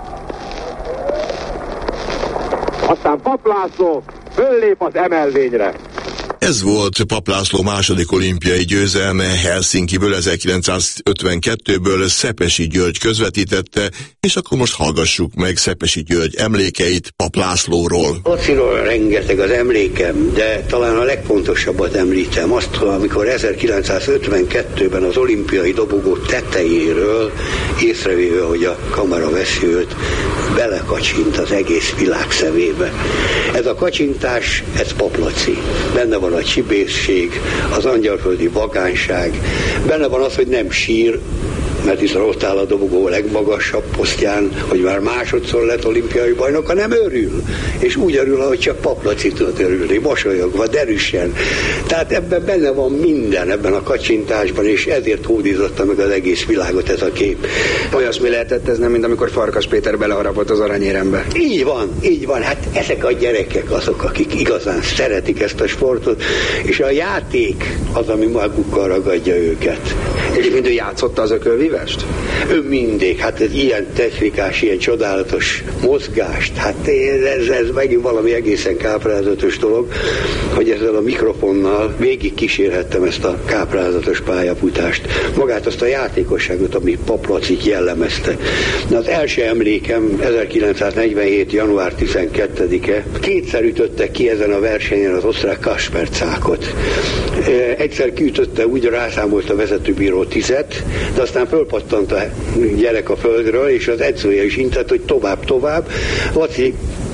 Aztán Pap László föllép az emelvényre. Ez volt Pap László második olimpiai győzelme Helsinkiből ezerkilencszázötvenkettőből, Szepesi György közvetítette, és akkor most hallgassuk meg Szepesi György emlékeit Pap Lászlóról. Laciról rengeteg az emlékem, de talán a legfontosabbat említem azt, amikor ezerkilencszázötvenkettőben az olimpiai dobogó tetejéről észrevéve, hogy a kamera veszi őt, belekacsint az egész világ szemébe. Ez a kacsintás, ez Pap Laci. Benne van a csibészség, az angyalföldi vagányság, benne van az, hogy nem sír, mert hiszen ott áll a dobogó legmagasabb posztján, hogy már másodszor lett olimpiai bajnok, hanem örül. És úgy örül, ahogy csak Pap Laci tudott örülni, mosolyogva, derűsen. Tehát ebben benne van minden, ebben a kacsintásban, és ezért hódította meg az egész világot ez a kép. Olyasmi lehetett ez, nem, mint amikor Farkas Péter beleharapott az aranyérembe. Így van, így van. Hát ezek a gyerekek azok, akik igazán szeretik ezt a sportot, és a játék az, ami magukkal ragadja őket. És mind ő játszotta az ökölvívest? Ő mindig, hát ez ilyen technikás, ilyen csodálatos mozgást, hát ez, ez megint valami egészen káprázatos dolog, hogy ezzel a mikrofonnal végig kísérhettem ezt a káprázatos pályafutást, magát azt a játékosságot, ami Pap Lacit jellemezte. Na, az első emlékem ezerkilencszáznegyvenhét. január tizenkettedike, kétszer ütötte ki ezen a versenyen az osztrák Kaspercákot. Egyszer kiütötte, úgy rászámolt a vezetőbíró tizet, de aztán fölpattant a gyerek a földről, és az edzője is intett, hogy tovább, tovább. Laci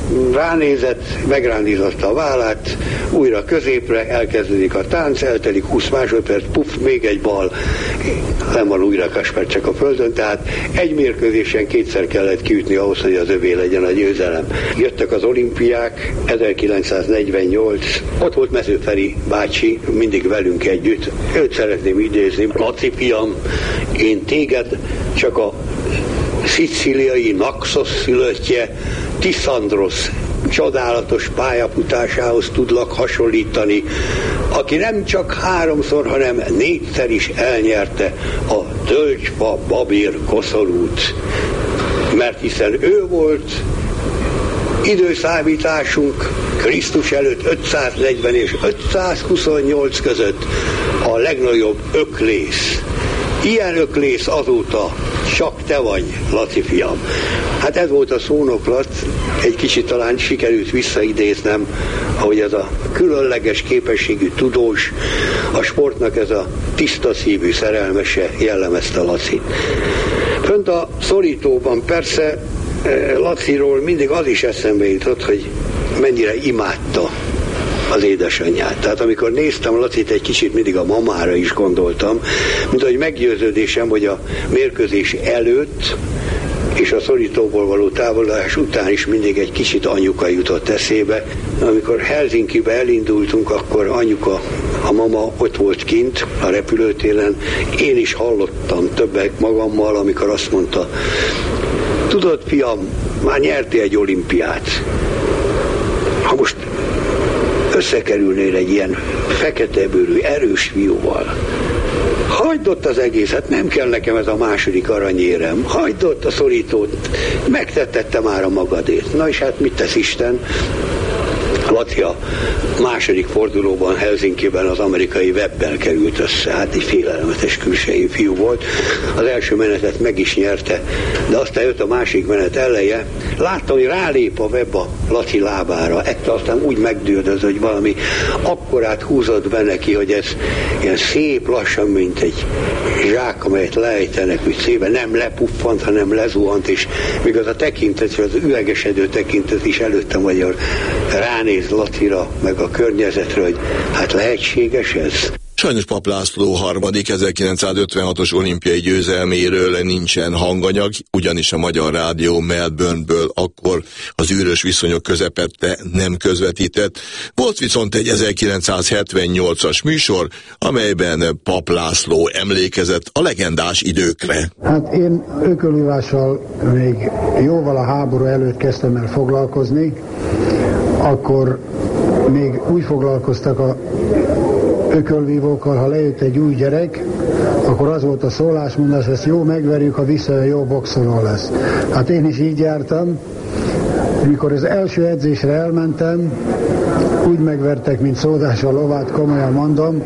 ránézett, megrándizotta a vállát, újra középre, elkezdődik a tánc, eltelik húsz másodperc, puff, még egy bal, nem van újra Kaspercsek a földön, tehát egy mérkőzésen kétszer kellett kiütni ahhoz, hogy az övé legyen a győzelem. Jöttek az olimpiák, ezerkilencszáznegyvennyolc, ott volt Mezőferi bácsi, mindig velünk együtt, őt szeretném idézni, Laci fiam, én téged csak a szicíliai Naxos szülöttje, Tiszandrosz csodálatos pályafutásához tudlak hasonlítani, aki nem csak háromszor, hanem négyszer is elnyerte a Tölcsfa Babér koszorút. Mert hiszen ő volt időszámításunk Krisztus előtt ötszáznegyven és ötszázhuszonnyolc között a legnagyobb öklész. Ilyen öklész azóta csak te vagy, Laci fiam. Hát ez volt a szónoklat, egy kicsit talán sikerült visszaidéznem, ahogy ez a különleges képességű tudós, a sportnak ez a tiszta szívű szerelmese jellemezte Lacit. Fönt a szorítóban persze Laciról mindig az is eszembe jutott, hogy mennyire imádta az édesanyját. Tehát amikor néztem Lacit, egy kicsit mindig a mamára is gondoltam, mint hogy meggyőződésem, hogy a mérkőzés előtt és a szorítóból való távolodás után is mindig egy kicsit anyuka jutott eszébe. Amikor Helsinkibe elindultunk, akkor anyuka, a mama ott volt kint a repülőtéren. Én is hallottam többek magammal, amikor azt mondta, tudod, fiam, már nyertél egy olimpiát. Ha most összekerülnél egy ilyen feketebőrű, erős fiúval, hagyd ott az egészet, nem kell nekem ez a második aranyérem, hagyd ott a szorítót, megtettette már a magadét. Na és hát mit tesz Isten? Laci a második fordulóban Helsinkiben az amerikai Webbel került össze, hát egy félelmetes külsejű fiú volt. Az első menetet meg is nyerte, de aztán jött a másik menet eleje. Láttam, hogy rálép a Webb a Laci lábára, ettől aztán úgy megdődöz, hogy valami akkorát húzott be neki, hogy ez ilyen szép lassan, mint egy zsák, amelyet lejtenek, úgy szépen nem lepuffant, hanem lezuhant, és még az a tekintet, az üvegesedő tekintet is előttem, hogy ránéz Lacira, meg a környezetre, hogy hát lehetséges ez? Sajnos Papp László harmadik ezerkilencszázötvenhatos olimpiai győzelméről nincsen hanganyag, ugyanis a Magyar Rádió Melbourneből akkor az űrös viszonyok közepette nem közvetített. Volt viszont egy ezerkilencszázhetvennyolcas műsor, amelyben Papp László emlékezett a legendás időkre. Hát én ökölvívással még jóval a háború előtt kezdtem el foglalkozni, akkor még úgy foglalkoztak a ökölvívókkal, ha lejött egy új gyerek, akkor az volt a szólásmondás, ezt jó megverjük, ha visszajön, jó boxoló lesz. Hát én is így jártam, mikor az első edzésre elmentem, úgy megvertek, mint szódás a lovát, komolyan mondom,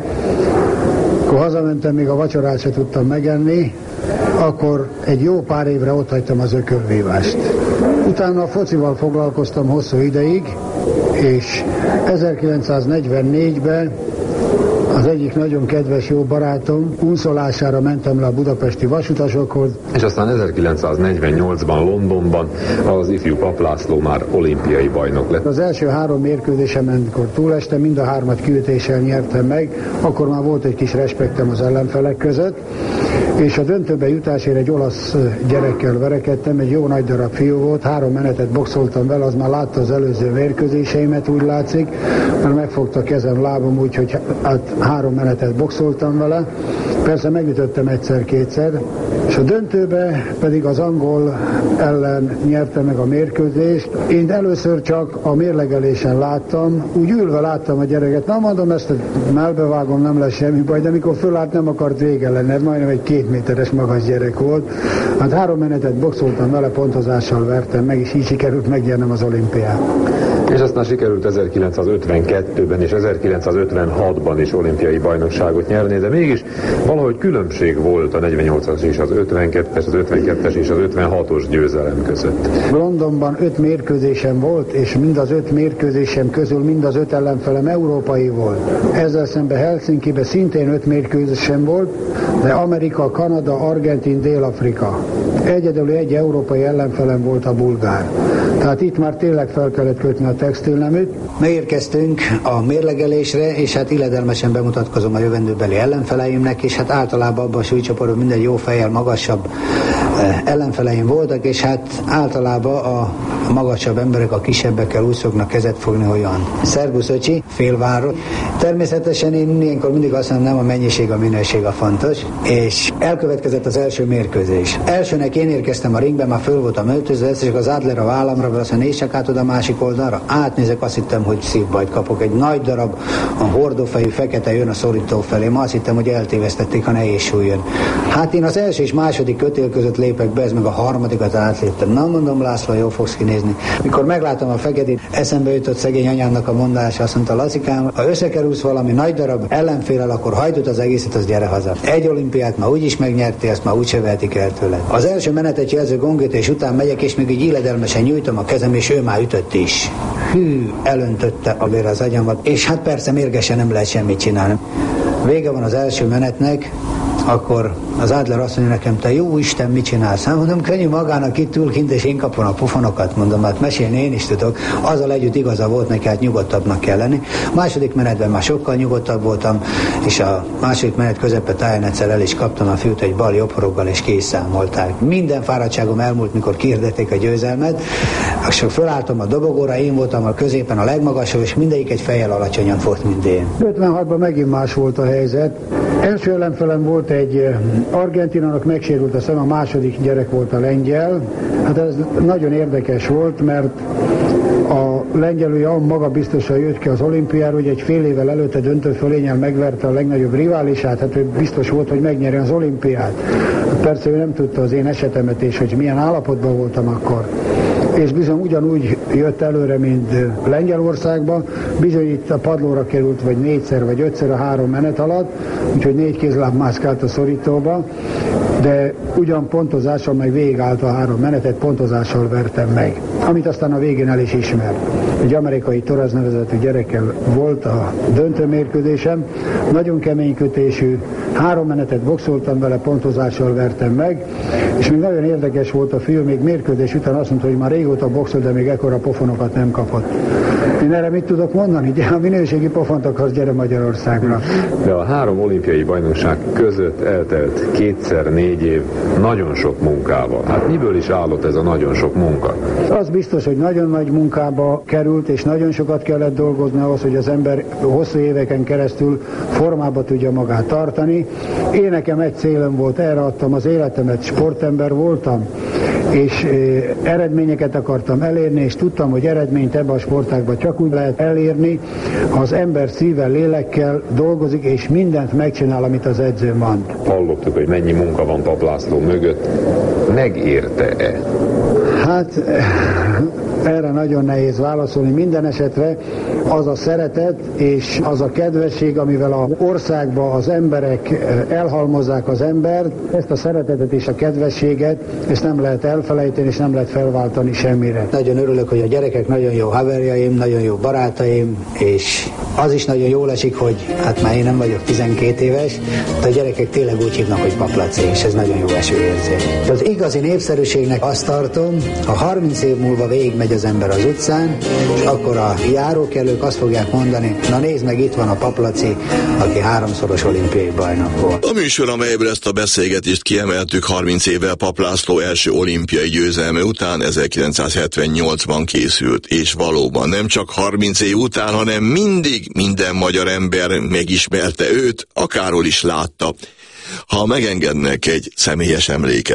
akkor hazamentem, még a vacsorát se tudtam megenni, akkor egy jó pár évre otthagytam az ökölvívást. Utána a focival foglalkoztam hosszú ideig, és ezerkilencszáznegyvennégyben az egyik nagyon kedves jó barátom unszolására mentem le a budapesti vasutasokhoz. És aztán ezerkilencszáznegyvennyolcban Londonban az ifjú Papp László már olimpiai bajnok lett. Az első három mérkőzésemen, amikor túlestem, mind a hármat kiütéssel nyertem meg, akkor már volt egy kis respektem az ellenfelek között, és a döntőbe jutásért egy olasz gyerekkel verekedtem, egy jó nagy darab fiú volt, három menetet boxoltam vele, az már látta az előző mérkőzéseimet, úgy látszik, mert megfogta kezem, lábam úgy, hogy hát három menetet boxoltam vele, persze megütöttem egyszer-kétszer, és a döntőbe pedig az angol ellen nyerte meg a mérkőzést. Én először csak a mérlegelésen láttam, úgy ülve láttam a gyereket, na mondom, ezt melbevágom, nem lesz semmi baj, de mikor fölállt, nem akart vége lenni, ez majdnem egy két méteres magas gyerek volt. Hát három menetet boxoltam vele, pontozással vertem meg, és így sikerült megnyernem az olimpiát. És aztán sikerült ezerkilencszázötvenkettőben és ezerkilencszázötvenhatban is olimpiai bajnokságot nyerni, de mégis valahogy különbség volt a negyvennyolcas és az ötvenkettes, az ötvenkettes és az ötvenhatos győzelem között. Londonban öt mérkőzésem volt, és mind az öt mérkőzésem közül mind az öt ellenfelem európai volt. Ezzel szemben Helsinkiben szintén öt mérkőzésem volt, de Amerika, Kanada, Argentin, Dél-Afrika. Egyedül egy európai ellenfelem volt a bulgár. Tehát itt már tényleg fel kellett kötni a textilneműt. Megérkeztünk a mérlegelésre, és hát illedelmesen bemutatkozom a jövendőbeli ellenfeleimnek, és hát általában abban a súlycsoportban minden jó fejjel magasabb ellenfeleim voltak, és hát általában a magasabb emberek a kisebbekkel úgy szoknak kezet fogni, hogy olyan szervusz öcsi, félvárról. Természetesen én ilyenkor mindig azt mondom, nem a mennyiség, a minőség a fontos, és elkövetkezett az első mérkőzés. Elsőnek én érkeztem a ringbe, már föl voltam öltözve, és az Adler a vállamra, azt mondja, nézsek át oda a másik oldalra. Átnézek, azt hittem, hogy szívbajt kapok. Egy nagy darab, a hordófejű fekete jön a szorító felé. Ma azt hittem, hogy eltévesztették, ha nehéz súly jön. Hát én az első és második kötél között lépek be, ez meg a harmadikat átléptem. Na mondom, László, jól fogsz kinézni. Mikor meglátom a feketét, eszembe jutott szegény anyámnak a mondása, azt mondta, Lacikám, ha összekerülsz valami nagy darab ellenfélel, akkor hagyd az egészet, az gyere haza. Egy olimpiát már úgyis megnyertél, ezt már úgyse vehetik el tőled. Az első menetet jelző gongütés után megyek, és még így illedelmesen nyújtom a kezem, és ő már ütött is. Hű, elöntötte a vér az agyamat, és hát persze mérgesen nem lehet semmit csinálni. Vége van az első menetnek, akkor az Adler azt mondja nekem, te jó Isten, mit csinálsz? Hát mondom, könnyű magának itt ül kint, és én kapom a pofonokat, mondom, hát mesélni én is tudok. Azzal együtt igaza volt neki, hát nyugodtabbnak kell lenni. A második menetben már sokkal nyugodtabb voltam, és a második menet közepe táján egyszer el is kaptam a fiút egy bal jobb horoggal, és kiszámolták. Minden fáradtságom elmúlt, mikor kihirdették a győzelmet, és fölálltam a dobogóra, én voltam a középen a legmagasabb, és mindegyik egy fejjel alacsonyan volt, mint én. ötvenhatban megint más volt a helyzet. Első ellenfelem volt egy argentinának, megsérült a szem, a második gyerek volt a lengyel. Hát ez nagyon érdekes volt, mert a lengyelője maga biztosan jött ki az olimpiára, hogy egy fél évvel előtte döntő fölényel megverte a legnagyobb riválisát, hát ő biztos volt, hogy megnyeri az olimpiát. Persze ő nem tudta az én esetemet, és hogy milyen állapotban voltam akkor. És bizony ugyanúgy jött előre, mint Lengyelországban, bizony itt a padlóra került, vagy négyszer, vagy ötszer a három menet alatt, úgyhogy négy kézláb mászkált a szorítóba, de ugyan pontozással, meg végigállt a három menetet, pontozással vertem meg, amit aztán a végén el is ismert. Egy amerikai Torres nevezetű gyerekkel volt a döntőmérkőzésem, nagyon kemény kötésű, három menetet boxoltam vele, pontozással vertem meg, és még nagyon érdekes volt a fiú, még mérkőzés után azt mondta, hogy már régóta boxol, de még ekkora pofonokat nem kapott. Én erre mit tudok mondani? De a minőségi pofont akarsz, gyere Magyarországra. De a három olimpiai bajnokság között eltelt kétszer négy év nagyon sok munkával. Hát miből is állott ez a nagyon sok munka? Az biztos, hogy nagyon nagy munkába került, és nagyon sokat kellett dolgozni ahhoz, hogy az ember hosszú éveken keresztül formába tudja magát tartani. Én nekem egy célom volt, erre adtam az életemet, sportember voltam, és eh, eredményeket akartam elérni, és tudtam, hogy eredményt ebbe a sportágban csak úgy lehet elérni, ha az ember szívvel, lélekkel dolgozik, és mindent megcsinál, amit az edző mond. Hallottuk, hogy mennyi munka van Pap László mögött. Megérte-e? Hát erre nagyon nehéz válaszolni. Minden esetre az a szeretet és az a kedvesség, amivel az országban az emberek elhalmozzák az embert, ezt a szeretetet és a kedvességet, ezt nem lehet elfelejteni, és nem lehet felváltani semmire. Nagyon örülök, hogy a gyerekek nagyon jó haverjaim, nagyon jó barátaim, és az is nagyon jól esik, hogy hát már én nem vagyok tizenkét éves, de a gyerekek tényleg úgy hívnak, hogy Pap Laci, és ez nagyon jó esőérzés. Az igazi népszerűségnek azt tartom, ha harminc év múlva végigmegy az ember az utcán, és akkor a járókelők azt fogják mondani, na nézd meg, itt van a Pap Laci, aki háromszoros olimpiai bajnok volt. A műsor, amelyben ezt a beszélgetést kiemeltük, harminc évvel Pap László első olimpiai győzelme után ezerkilencszázhetvennyolcban készült, és valóban nem csak harminc év után, hanem mindig minden magyar ember megismerte őt, akárhol is látta. Ha megengednek egy személyes emléket,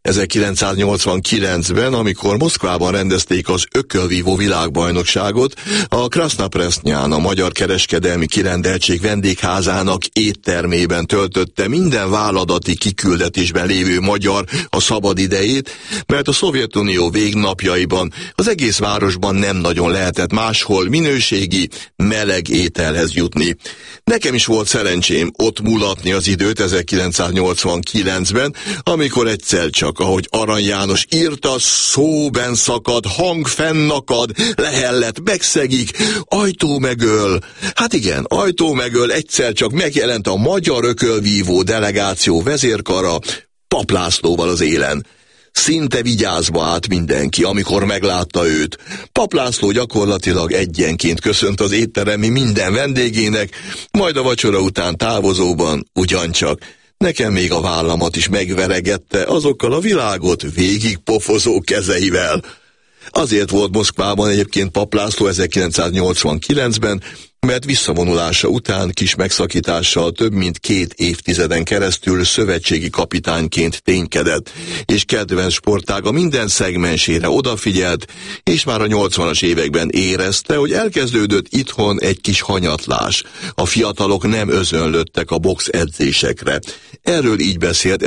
ezerkilencszáznyolcvankilencben, amikor Moszkvában rendezték az ökölvívó világbajnokságot, a Krasznapresznyán, a Magyar Kereskedelmi Kirendeltség vendégházának éttermében töltötte minden váladati kiküldetésben lévő magyar a szabadidejét, mert a Szovjetunió végnapjaiban az egész városban nem nagyon lehetett máshol minőségi, meleg ételhez jutni. Nekem is volt szerencsém ott mulatni az időt ezerkilencszáznyolcvankilencben, amikor egyszer csak, ahogy Arany János írta, szóben szakad, hang fennakad, lehellet, megszegik, ajtó megöl. Hát igen, ajtó megöl, egyszer csak megjelent a magyar ökölvívó delegáció vezérkara, Pap Lászlóval az élen. Szinte vigyázba állt mindenki, amikor meglátta őt. Pap László gyakorlatilag egyenként köszönt az étteremi minden vendégének, majd a vacsora után távozóban ugyancsak nekem még a vállamat is megveregette azokkal a világot végig pofozó kezeivel. Azért volt Moszkvában egyébként Pap László ezerkilencszáznyolcvankilencben, mert visszavonulása után kis megszakítással több mint két évtizeden keresztül szövetségi kapitányként ténykedett, és kedvenc sportága minden szegmensére odafigyelt, és már a nyolcvanas években érezte, hogy elkezdődött itthon egy kis hanyatlás. A fiatalok nem özönlöttek a box edzésekre. Erről így beszélt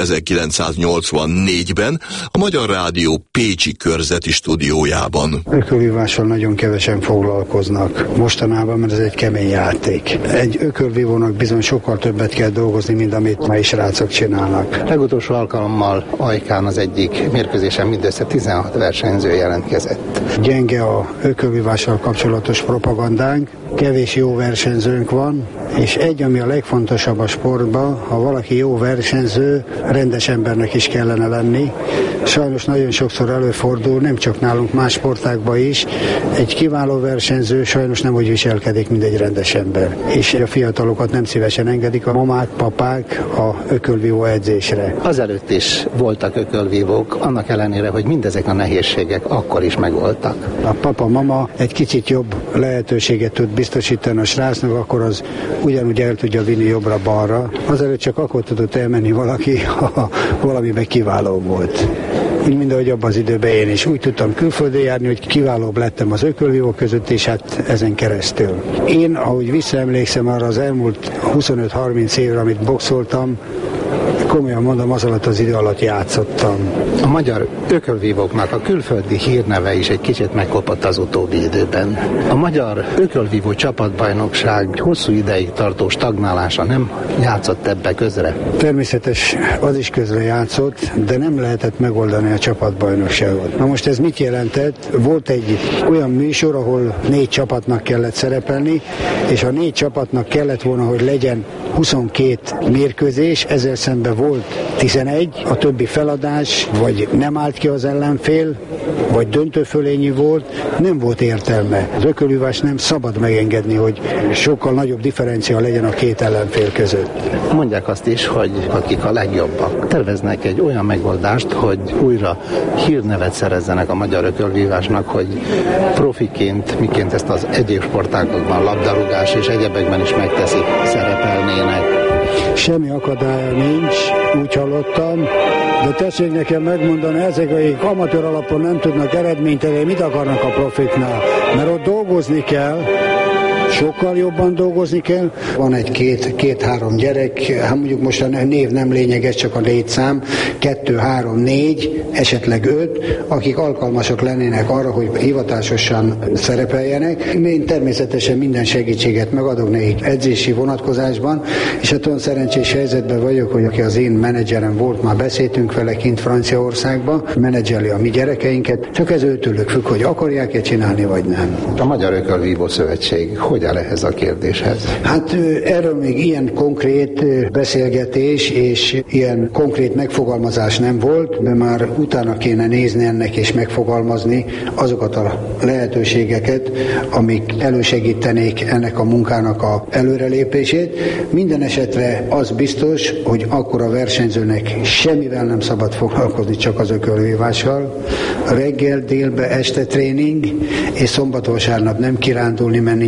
ezerkilencszáznyolcvannégyben a Magyar Rádió pécsi körzeti stúdiójában. Ökölvívással nagyon kevesen foglalkoznak mostanában, mert ez egy kemény játék. Egy ökölvívónak bizony sokkal többet kell dolgozni, mint amit mai srácok csinálnak. Legutolsó alkalommal Ajkán az egyik mérkőzésen mindössze tizenhat versenyző jelentkezett. Gyenge a ökölvívással kapcsolatos propagandánk, kevés jó versenyzőnk van, és egy, ami a legfontosabb a sportban, ha valaki jó versenyző, rendes embernek is kellene lenni. Sajnos nagyon sokszor előfordul, nem csak nálunk, más sportákban is, egy kiváló versenyző sajnos nem úgy viselkedik, mint egy rendes ember. És a fiatalokat nem szívesen engedik a mamák, papák a ökölvívó edzésre. Azelőtt is voltak ökölvívók, annak ellenére, hogy mindezek a nehézségek akkor is megvoltak. A papa, mama egy kicsit jobb lehetőséget tud biztosítani a srácnak, akkor az ugyanúgy el tudja vinni jobbra-balra. Azelőtt csak akkor tudott elmenni valaki, ha valamiben kiváló volt. Úgy, mint ahogy abban az időben én is úgy tudtam külföldön járni, hogy kiválóbb lettem az ökölvívók között, és hát ezen keresztül. Én, ahogy visszaemlékszem arra az elmúlt huszonöt-harminc évre, amit boxoltam, komolyan mondom, az alatt az idő alatt játszottam. A magyar ökölvívóknak a külföldi hírneve is egy kicsit megkopott az utóbbi időben. A magyar ökölvívó csapatbajnokság hosszú ideig tartó stagnálása nem játszott ebbe közre? Természetes, az is közre játszott, de nem lehetett megoldani a csapatbajnokságot. Na most ez mit jelentett? Volt egy olyan műsor, ahol négy csapatnak kellett szerepelni, és a négy csapatnak kellett volna, hogy legyen huszonkét mérkőzés, ezzel szemben volt tizenegy, a többi feladás, vagy nem állt ki az ellenfél, vagy döntőfölényű volt, nem volt értelme. Az ökölvívás nem szabad megengedni, hogy sokkal nagyobb differencia legyen a két ellenfél között. Mondják azt is, hogy akik a legjobbak, terveznek egy olyan megoldást, hogy újra hírnevet szerezzenek a magyar ökölvívásnak, hogy profiként, miként ezt az egyéb sportágokban, labdarúgás és egyebekben is megteszik, szerepelnének. Semmi akadálya nincs, úgy hallottam, de tessék nekem megmondani, ezek, akik amatőr alapon nem tudnak eredményt elérni, mit akarnak a profiknál? Mert ott dolgozni kell, sokkal jobban dolgozni kell. Van egy két, két-három gyerek, hát mondjuk most a név nem lényeges, csak a létszám, kettő, három, négy, esetleg öt, akik alkalmasak lennének arra, hogy hivatásosan szerepeljenek. Én természetesen minden segítséget megadok nekik edzési vonatkozásban, és hát olyan szerencsés helyzetben vagyok, hogy aki az én menedzserem volt, már beszéltünk vele kint Franciaországban, menedzseli a mi gyerekeinket, csak ez őtőlük függ, hogy akarják-e csinálni, vagy nem. A Magyar Ökölvívó Szövetség hogy áll ehhez a kérdéshez? Hát erről még ilyen konkrét beszélgetés és ilyen konkrét megfogalmazás nem volt, de már utána kéne nézni ennek és megfogalmazni azokat a lehetőségeket, amik elősegítenék ennek a munkának a előrelépését. Minden esetre az biztos, hogy akkor a versenyzőnek semmivel nem szabad foglalkozni, csak az ökölvívással. Reggel, délbe, este tréning, és szombat-vasárnap nem kirándulni, menni nyaralni,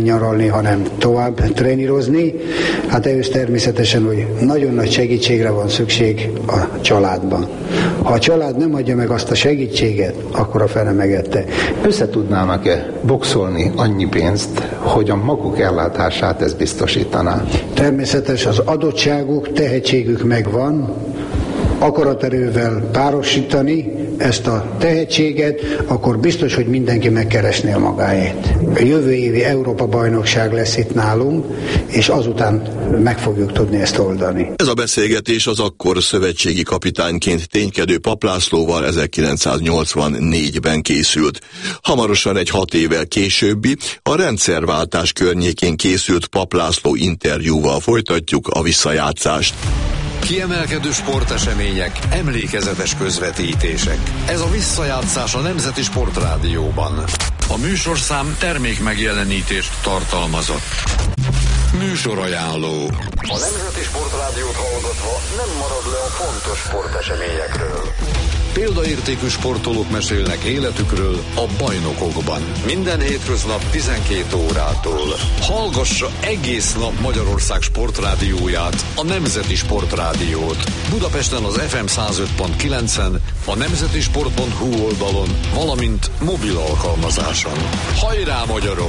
gyakorolni, hanem tovább trénírozni. Hát ehhez természetesen, hogy nagyon nagy segítségre van szükség a családban. Ha a család nem adja meg azt a segítséget, akkor a fene megette. Össze tudnának-e boxolni annyi pénzt, hogy a maguk ellátását ez biztosítaná? Természetes, az adottságuk, tehetségük megvan, akaraterővel párosítani ezt a tehetséget, akkor biztos, hogy mindenki megkeresné a magáét. A jövő évi Európa-bajnokság lesz itt nálunk, és azután meg fogjuk tudni ezt oldani. Ez a beszélgetés az akkor szövetségi kapitányként ténykedő Papp Lászlóval ezerkilencszáznyolcvannégyben készült. Hamarosan egy hat évvel későbbi, a rendszerváltás környékén készült Papp László interjúval folytatjuk a visszajátszást. Kiemelkedő sportesemények, emlékezetes közvetítések. Ez a visszajátszás a Nemzeti Sportrádióban. A műsorszám termék megjelenítést tartalmazott. Műsorajánló. A Nemzeti Sportrádiót hallgatva nem marad le a fontos sporteseményekről. Példaértékű sportolók mesélnek életükről a bajnokokban. Minden hétköznap tizenkét órától. Hallgassa egész nap Magyarország sportrádióját, a Nemzeti Sportrádiót. Budapesten az ef em száz öt pont kilencen, a nemzetisport pont hu oldalon, valamint mobil alkalmazáson. Hajrá, magyarok!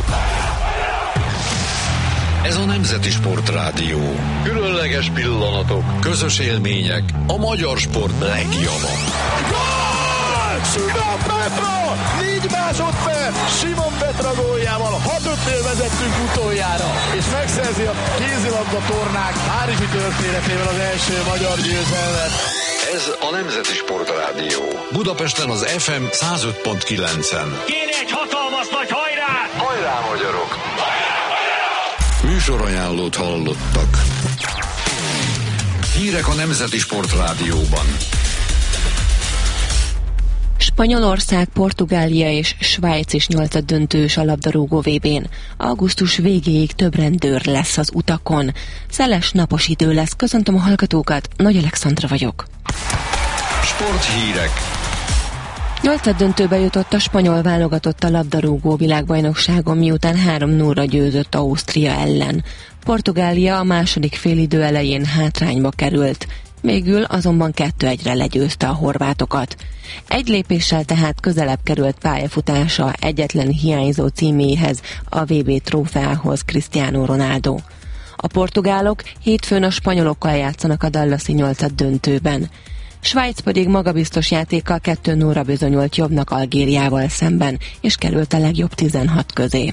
Ez a Nemzeti Sportrádió. Különleges pillanatok, közös élmények, a magyar sport legjava. Gól! Simon Petra! négy másodperc! Simon Petra góljával hat ötnél vezettünk utoljára, és megszerzi a kézilabda tornák párizsi történetében az első magyar győzelmet. Ez a Nemzeti Sportrádió. Budapesten az ef em száz öt pont kilencen. Kéne egy hatalmas nagy hajrá! Hajrá, magyarok! Műsorajánlót hallottak. Hírek a Nemzeti Sportrádióban. Spanyolország, Portugália és Svájc is nyolcaddöntős a labdarúgó vé bén. Augusztus végéig több rendőr lesz az utakon. Szeles, napos idő lesz. Köszöntöm a hallgatókat, Nagy Alexandra vagyok. Sporthírek. Nyolcaddöntőbe jutott a spanyol válogatott a labdarúgó világbajnokságon, miután három nullra győzött Ausztria ellen. Portugália a második félidő elején hátrányba került. Végül azonban kettő egyre legyőzte a horvátokat. Egy lépéssel tehát közelebb került pályafutása egyetlen hiányzó címéhez, a vé bé trófeához Cristiano Ronaldo. A portugálok hétfőn a spanyolokkal játszanak a dallasi nyolcaddöntőben. Svájc pedig magabiztos játékkal kettő nullra bizonyult jobbnak Algériával szemben, és került a legjobb tizenhat közé.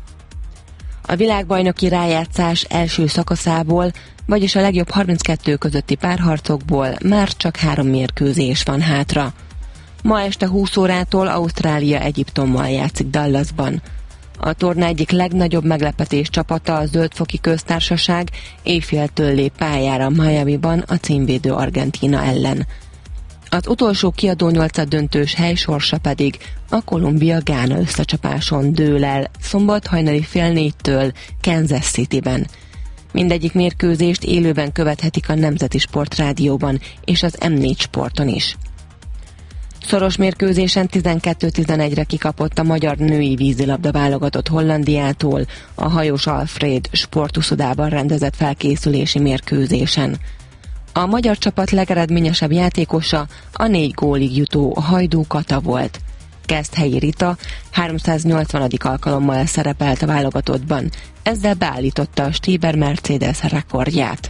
A világbajnoki rájátszás első szakaszából, vagyis a legjobb harminckettő közötti párharcokból már csak három mérkőzés van hátra. Ma este húsz órától Ausztrália Egyiptommal játszik Dallasban. A torna egyik legnagyobb meglepetés csapata, a Zöldfoki Köztársaság éjféltől lép pályára Miamiban a címvédő Argentína ellen. Az utolsó kiadó nyolcaddöntős hely sorsa pedig a Kolumbia-Gána összecsapáson dől el szombat hajnali fél négytől Kansas Cityben. Mindegyik mérkőzést élőben követhetik a Nemzeti Sportrádióban és az em négy Sporton is. Szoros mérkőzésen tizenkettő tizenegyre kikapott a magyar női vízilabda válogatott Hollandiától a Hajós Alfred sportuszodában rendezett felkészülési mérkőzésen. A magyar csapat legeredményesebb játékosa a négy gólig jutó Hajdú Kata volt. Keszthelyi Rita háromszáznyolcvanadik alkalommal szerepelt a válogatottban, ezzel beállította a Stieber Mercedes rekordját.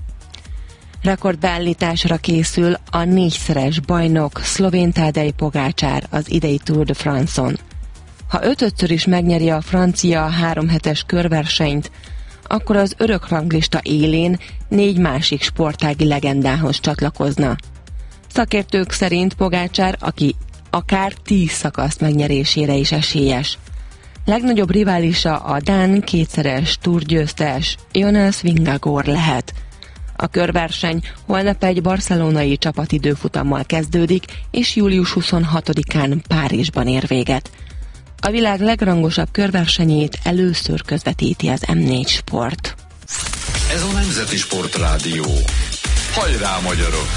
Rekordbeállításra készül a négyszeres bajnok szlovén Tadej Pogačar az idei Tour de France-on. Ha ötödször is megnyeri a francia a háromhetes körversenyt, akkor az örök ranglista élén négy másik sportági legendához csatlakozna. Szakértők szerint Pogačar, aki akár tíz szakasz megnyerésére is esélyes. Legnagyobb riválisa a dán kétszeres túrgyőztes Jonas Vingegaard lehet. A körverseny holnap egy barcelonai csapatidőfutammal kezdődik, és július huszonhatodikán Párizsban ér véget. A világ legrangosabb körversenyét először közvetíti az em négy Sport. Ez a Nemzeti Sportrádió. Hajrá, magyarok!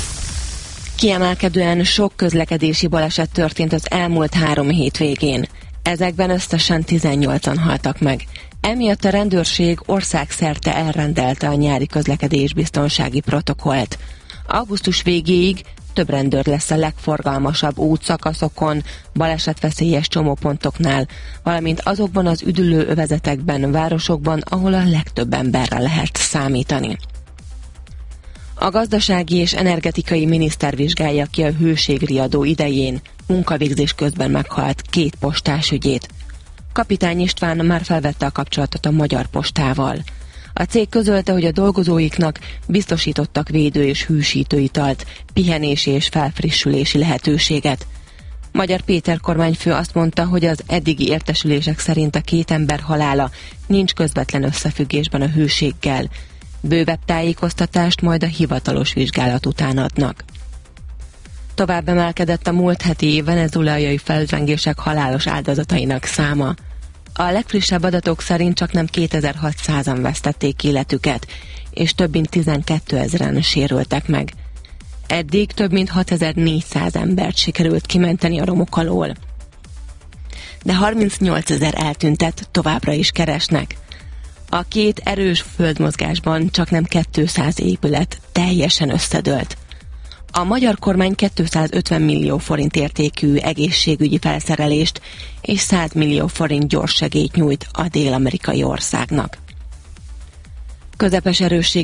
Kiemelkedően sok közlekedési baleset történt az elmúlt három hétvégén. Ezekben összesen tizennyolcan haltak meg. Emiatt a rendőrség országszerte elrendelte a nyári közlekedésbiztonsági protokollt. Augusztus végéig több rendőr lesz a legforgalmasabb útszakaszokon, balesetveszélyes csomópontoknál, valamint azokban az üdülő övezetekben, városokban, ahol a legtöbb emberre lehet számítani. A gazdasági és energetikai miniszter vizsgálja ki a hőségriadó idején munkavégzés közben meghalt két postás ügyét. Kapitány István már felvette a kapcsolatot a Magyar Postával. A cég közölte, hogy a dolgozóiknak biztosítottak védő és hűsítő italt, pihenési és felfrissülési lehetőséget. Magyar Péter kormányfő azt mondta, hogy az eddigi értesülések szerint a két ember halála nincs közvetlen összefüggésben a hőséggel. Bővebb tájékoztatást majd a hivatalos vizsgálat után adnak. Tovább emelkedett a múlt heti venezuelai földrengések halálos áldozatainak száma. A legfrissebb adatok szerint csaknem kétezer-hatszázan vesztették életüket, és több mint tizenkétezren sérültek meg. Eddig több mint hatezer-négyszáz embert sikerült kimenteni a romok alól. De harmincnyolcezer eltüntet továbbra is keresnek. A két erős földmozgásban csaknem kétszáz épület teljesen összedőlt. A magyar kormány kétszázötven millió forint értékű egészségügyi felszerelést és száz millió forint gyors segélyt nyújt a dél-amerikai országnak. Közepes erősség